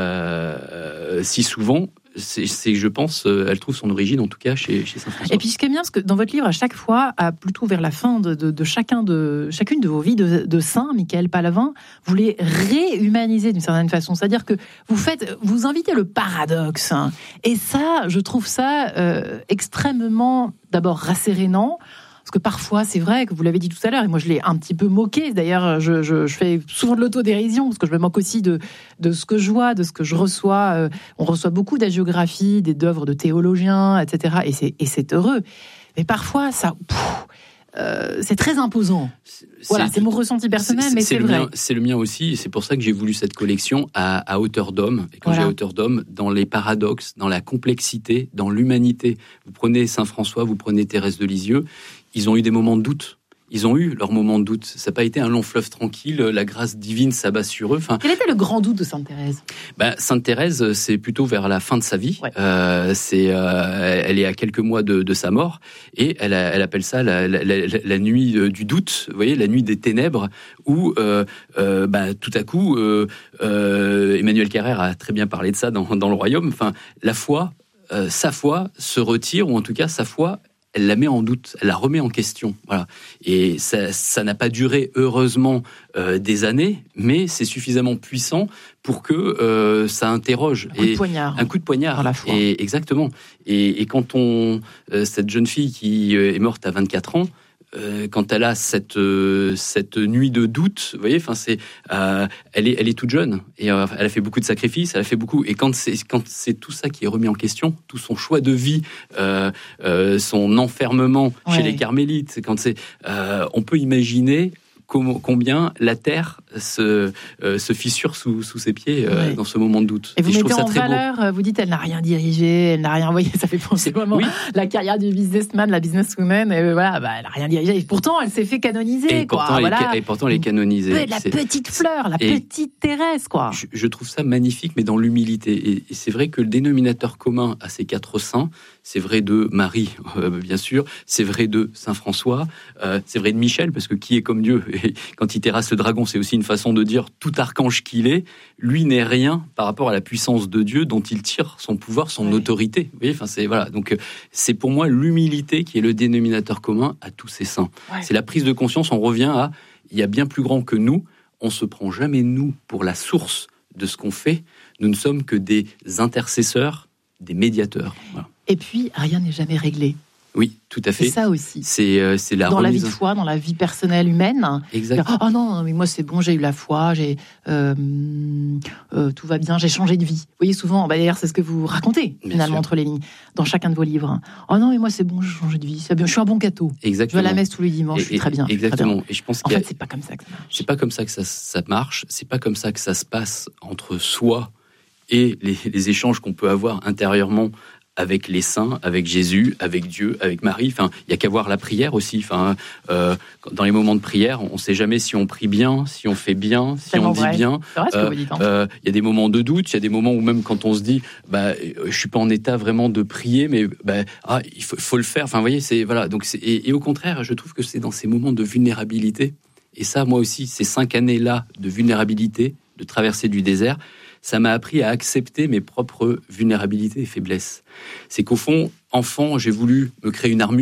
euh, si souvent. C'est, c'est, je pense, euh, elle trouve son origine, en tout cas, chez, chez Saint-François. Et puis, ce qui est bien, c'est que dans votre livre, à chaque fois, à plutôt vers la fin de, de, de, chacun de chacune de vos vies de, de saint, Michael Palavin, vous les réhumanisez d'une certaine façon. C'est-à-dire que vous faites, vous invitez le paradoxe. Hein. Et ça, je trouve ça euh, extrêmement, d'abord, rassérénant. Parce que parfois, c'est vrai que vous l'avez dit tout à l'heure, et moi je l'ai un petit peu moqué. D'ailleurs, je, je, je fais souvent de l'autodérision, parce que je me moque aussi de, de ce que je vois, de ce que je reçois. Euh, on reçoit beaucoup d'agiographies, d'œuvres de théologiens, et cetera. Et c'est, et c'est heureux. Mais parfois, ça... Pff, Euh, c'est très imposant. C'est, voilà, c'est, c'est mon ressenti personnel, c'est, mais c'est, c'est vrai. Mien, c'est le mien aussi, et c'est pour ça que j'ai voulu cette collection à, à hauteur d'homme. Et quand voilà. j'ai hauteur d'homme, dans les paradoxes, dans la complexité, dans l'humanité. Vous prenez Saint François, vous prenez Thérèse de Lisieux, ils ont eu des moments de doute. Ils ont eu leurs moments de doute. Ça n'a pas été un long fleuve tranquille. La grâce divine s'abat sur eux. Enfin, quel était le grand doute de Sainte Thérèse ? Ben, Sainte Thérèse, c'est plutôt vers la fin de sa vie. Ouais. Euh, c'est, euh, elle est à quelques mois de, de sa mort, et elle, a, elle appelle ça la, la, la, la nuit du doute. Vous voyez, la nuit des ténèbres, où euh, euh, ben, tout à coup, euh, euh, Emmanuel Carrère a très bien parlé de ça dans, dans Le Royaume. Enfin, la foi, euh, sa foi se retire, ou en tout cas sa foi. Elle la met en doute, elle la remet en question. Voilà. Et ça, ça n'a pas duré, heureusement, euh, des années, mais c'est suffisamment puissant pour que euh, ça interroge. Un coup de poignard. Un coup de poignard. Par la foi. Et, exactement. Et, et quand on... Euh, cette jeune fille qui est morte à vingt-quatre ans, Euh, quand elle a cette euh, cette nuit de doute, vous voyez, enfin c'est, euh, elle est elle est toute jeune, et euh, elle a fait beaucoup de sacrifices, elle a fait beaucoup, et quand c'est quand c'est tout ça qui est remis en question, tout son choix de vie, euh, euh, son enfermement ouais. chez les carmélites, quand c'est, euh, on peut imaginer combien la terre se, euh, se fissure sous, sous ses pieds euh, ouais. dans ce moment de doute. Et vous et mettez en valeur, beau. Vous dites elle n'a rien dirigé, elle n'a rien envoyé, ça fait penser vraiment oui. la carrière du businessman, la businesswoman, et voilà, bah, elle n'a rien dirigé. Et pourtant, elle s'est fait canoniser. Et, quoi, pourtant, voilà. elle est, et pourtant, elle est canonisée. La c'est, petite fleur, la et petite Thérèse, quoi. Je, je trouve ça magnifique, mais dans l'humilité. Et, et c'est vrai que le dénominateur commun à ces quatre saints, c'est vrai de Marie, euh, bien sûr, c'est vrai de Saint François, euh, c'est vrai de Michel, parce que qui est comme Dieu ? Et quand il terrasse le dragon, c'est aussi une façon de dire tout archange qu'il est, lui n'est rien par rapport à la puissance de Dieu dont il tire son pouvoir, son ouais. autorité. Vous voyez, enfin c'est voilà. Donc c'est pour moi l'humilité qui est le dénominateur commun à tous ces saints. Ouais. C'est la prise de conscience. On revient à il y a bien plus grand que nous. On se prend jamais nous pour la source de ce qu'on fait. Nous ne sommes que des intercesseurs, des médiateurs. Voilà. Et puis rien n'est jamais réglé. Oui, tout à fait. C'est ça aussi. C'est, euh, c'est la dans remise... la vie de foi, dans la vie personnelle humaine. Exactement. Oh non, mais moi c'est bon, j'ai eu la foi, j'ai euh, euh, tout va bien, j'ai changé de vie. Vous voyez souvent, bah d'ailleurs c'est ce que vous racontez bien finalement sûr. Entre les lignes dans chacun de vos livres. Oh non, mais moi c'est bon, j'ai changé de vie, c'est bien, je suis un bon catho. Exactement. Je vais à la messe tous les dimanches, et, je suis très bien. Exactement. Très bien. Et je pense en qu'il y a... fait, c'est pas comme ça que ça marche. C'est pas comme ça que ça, ça marche. C'est pas comme ça que ça se passe entre soi et les, les échanges qu'on peut avoir intérieurement avec les saints, avec Jésus, avec Dieu, avec Marie. Enfin, il y a qu'à voir la prière aussi. Enfin, euh, dans les moments de prière, on ne sait jamais si on prie bien, si on fait bien, si on dit vrai. bien. C'est vrai ce que vous dites. Hein. Euh, il y a des moments de doute, il y a des moments où même quand on se dit, bah, je suis pas en état vraiment de prier, mais bah, ah, il faut, faut le faire. Enfin, vous voyez, c'est voilà. Donc, c'est, et, et au contraire, je trouve que c'est dans ces moments de vulnérabilité. Et ça, moi aussi, ces cinq années-là de vulnérabilité, de traversée du désert, ça m'a appris à accepter mes propres vulnérabilités et faiblesses. C'est qu'au fond, enfant, j'ai voulu me créer une armure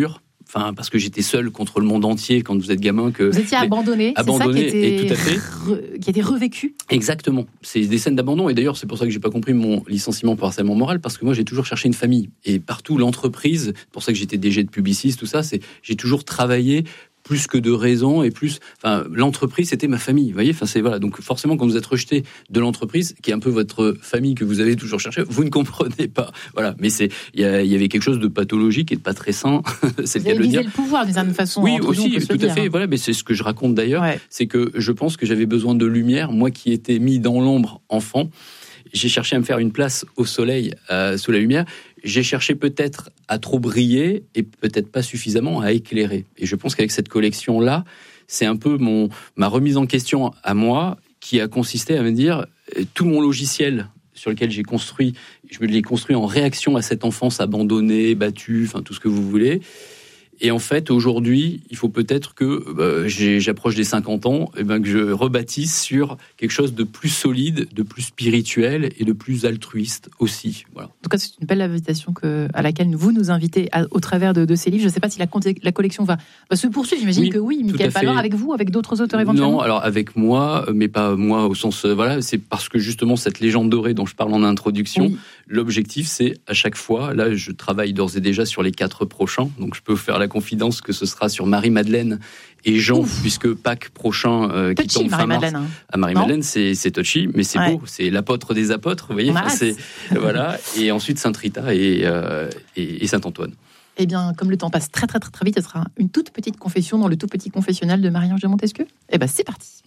enfin parce que j'étais seul contre le monde entier quand vous êtes gamin. Que vous étiez abandonné, abandonné, c'est ça qui était, et tout à fait. re, qui était revécu. Exactement, c'est des scènes d'abandon, et d'ailleurs c'est pour ça que j'ai pas compris mon licenciement pour harcèlement moral, parce que moi j'ai toujours cherché une famille, et partout l'entreprise, c'est pour ça que j'étais D G de Publicis, tout ça, c'est j'ai toujours travaillé plus que de raison, et plus, enfin, l'entreprise, c'était ma famille, vous voyez, enfin, c'est, voilà, donc forcément, quand vous êtes rejeté de l'entreprise, qui est un peu votre famille que vous avez toujours cherché, vous ne comprenez pas, voilà, mais c'est, il y, y avait quelque chose de pathologique et de pas très sain, c'est le cas de le dire. le pouvoir, d'une certaine façon. Oui, aussi, tout à fait, voilà, mais c'est ce que je raconte d'ailleurs, ouais. C'est que je pense que j'avais besoin de lumière, moi qui étais mis dans l'ombre enfant, j'ai cherché à me faire une place au soleil, euh, sous la lumière. J'ai cherché peut-être à trop briller et peut-être pas suffisamment à éclairer. Et je pense qu'avec cette collection-là, c'est un peu mon, ma remise en question à moi qui a consisté à me dire tout mon logiciel sur lequel j'ai construit, je me l'ai construit en réaction à cette enfance abandonnée, battue, enfin tout ce que vous voulez. Et en fait, aujourd'hui, il faut peut-être que bah, j'approche des cinquante ans, et ben que je rebâtisse sur quelque chose de plus solide, de plus spirituel et de plus altruiste aussi. Voilà. En tout cas, c'est une belle invitation que, à laquelle vous nous invitez à, au travers de, de ces livres. Je ne sais pas si la, la collection va, va se poursuivre. J'imagine oui, que oui. Mickaël Palevin, avec vous, avec d'autres auteurs éventuellement. Non, alors avec moi, mais pas moi au sens... Euh, voilà, c'est parce que justement, cette légende dorée dont je parle en introduction, oui. L'objectif, c'est à chaque fois, là, je travaille d'ores et déjà sur les quatre prochains, donc je peux faire la confidence que ce sera sur Marie-Madeleine et Jean, Ouf. Puisque Pâques prochain euh, qui tombe fin mars. Hein. À Marie-Madeleine, c'est, c'est touchy, mais c'est ouais. beau. C'est l'apôtre des apôtres, vous voyez. Enfin, c'est, voilà. Et ensuite Sainte Rita et, euh, et, et Saint-Antoine. Eh bien, comme le temps passe très très très très vite, ce sera une toute petite confession dans le tout petit confessionnal de Marie-Ange de Montesquieu. Eh bien, c'est parti.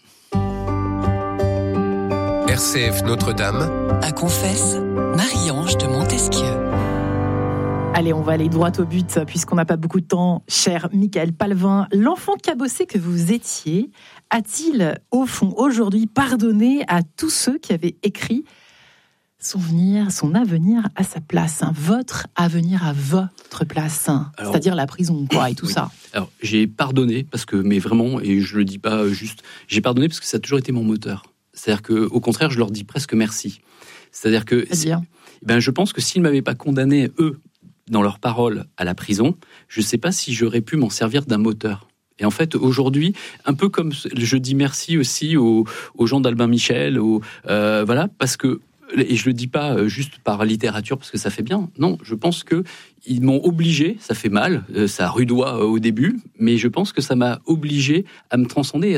R C F Notre-Dame. À confesse, Marie-Ange de Montesquieu. Allez, on va aller droit au but, puisqu'on n'a pas beaucoup de temps. Cher Mickaël Palevin, l'enfant cabossé que vous étiez, a-t-il, au fond, aujourd'hui, pardonné à tous ceux qui avaient écrit son venir, son avenir à sa place, hein, votre avenir à votre place, hein, alors, c'est-à-dire la prison, quoi, et tout oui. ça. Alors, j'ai pardonné, parce que, mais vraiment, et je le dis pas juste, j'ai pardonné parce que ça a toujours été mon moteur. C'est-à-dire qu'au contraire, je leur dis presque merci. C'est-à-dire que, C'est-à-dire si, ben, je pense que s'ils ne m'avaient pas condamné, eux, dans leurs paroles à la prison, je ne sais pas si j'aurais pu m'en servir d'un moteur. Et en fait, aujourd'hui, un peu comme je dis merci aussi aux, aux gens d'Albin Michel, aux, euh, voilà, parce que, et je le dis pas juste par littérature parce que ça fait bien, non, je pense que ils m'ont obligé, ça fait mal, ça rudoie au début, mais je pense que ça m'a obligé à me transcender,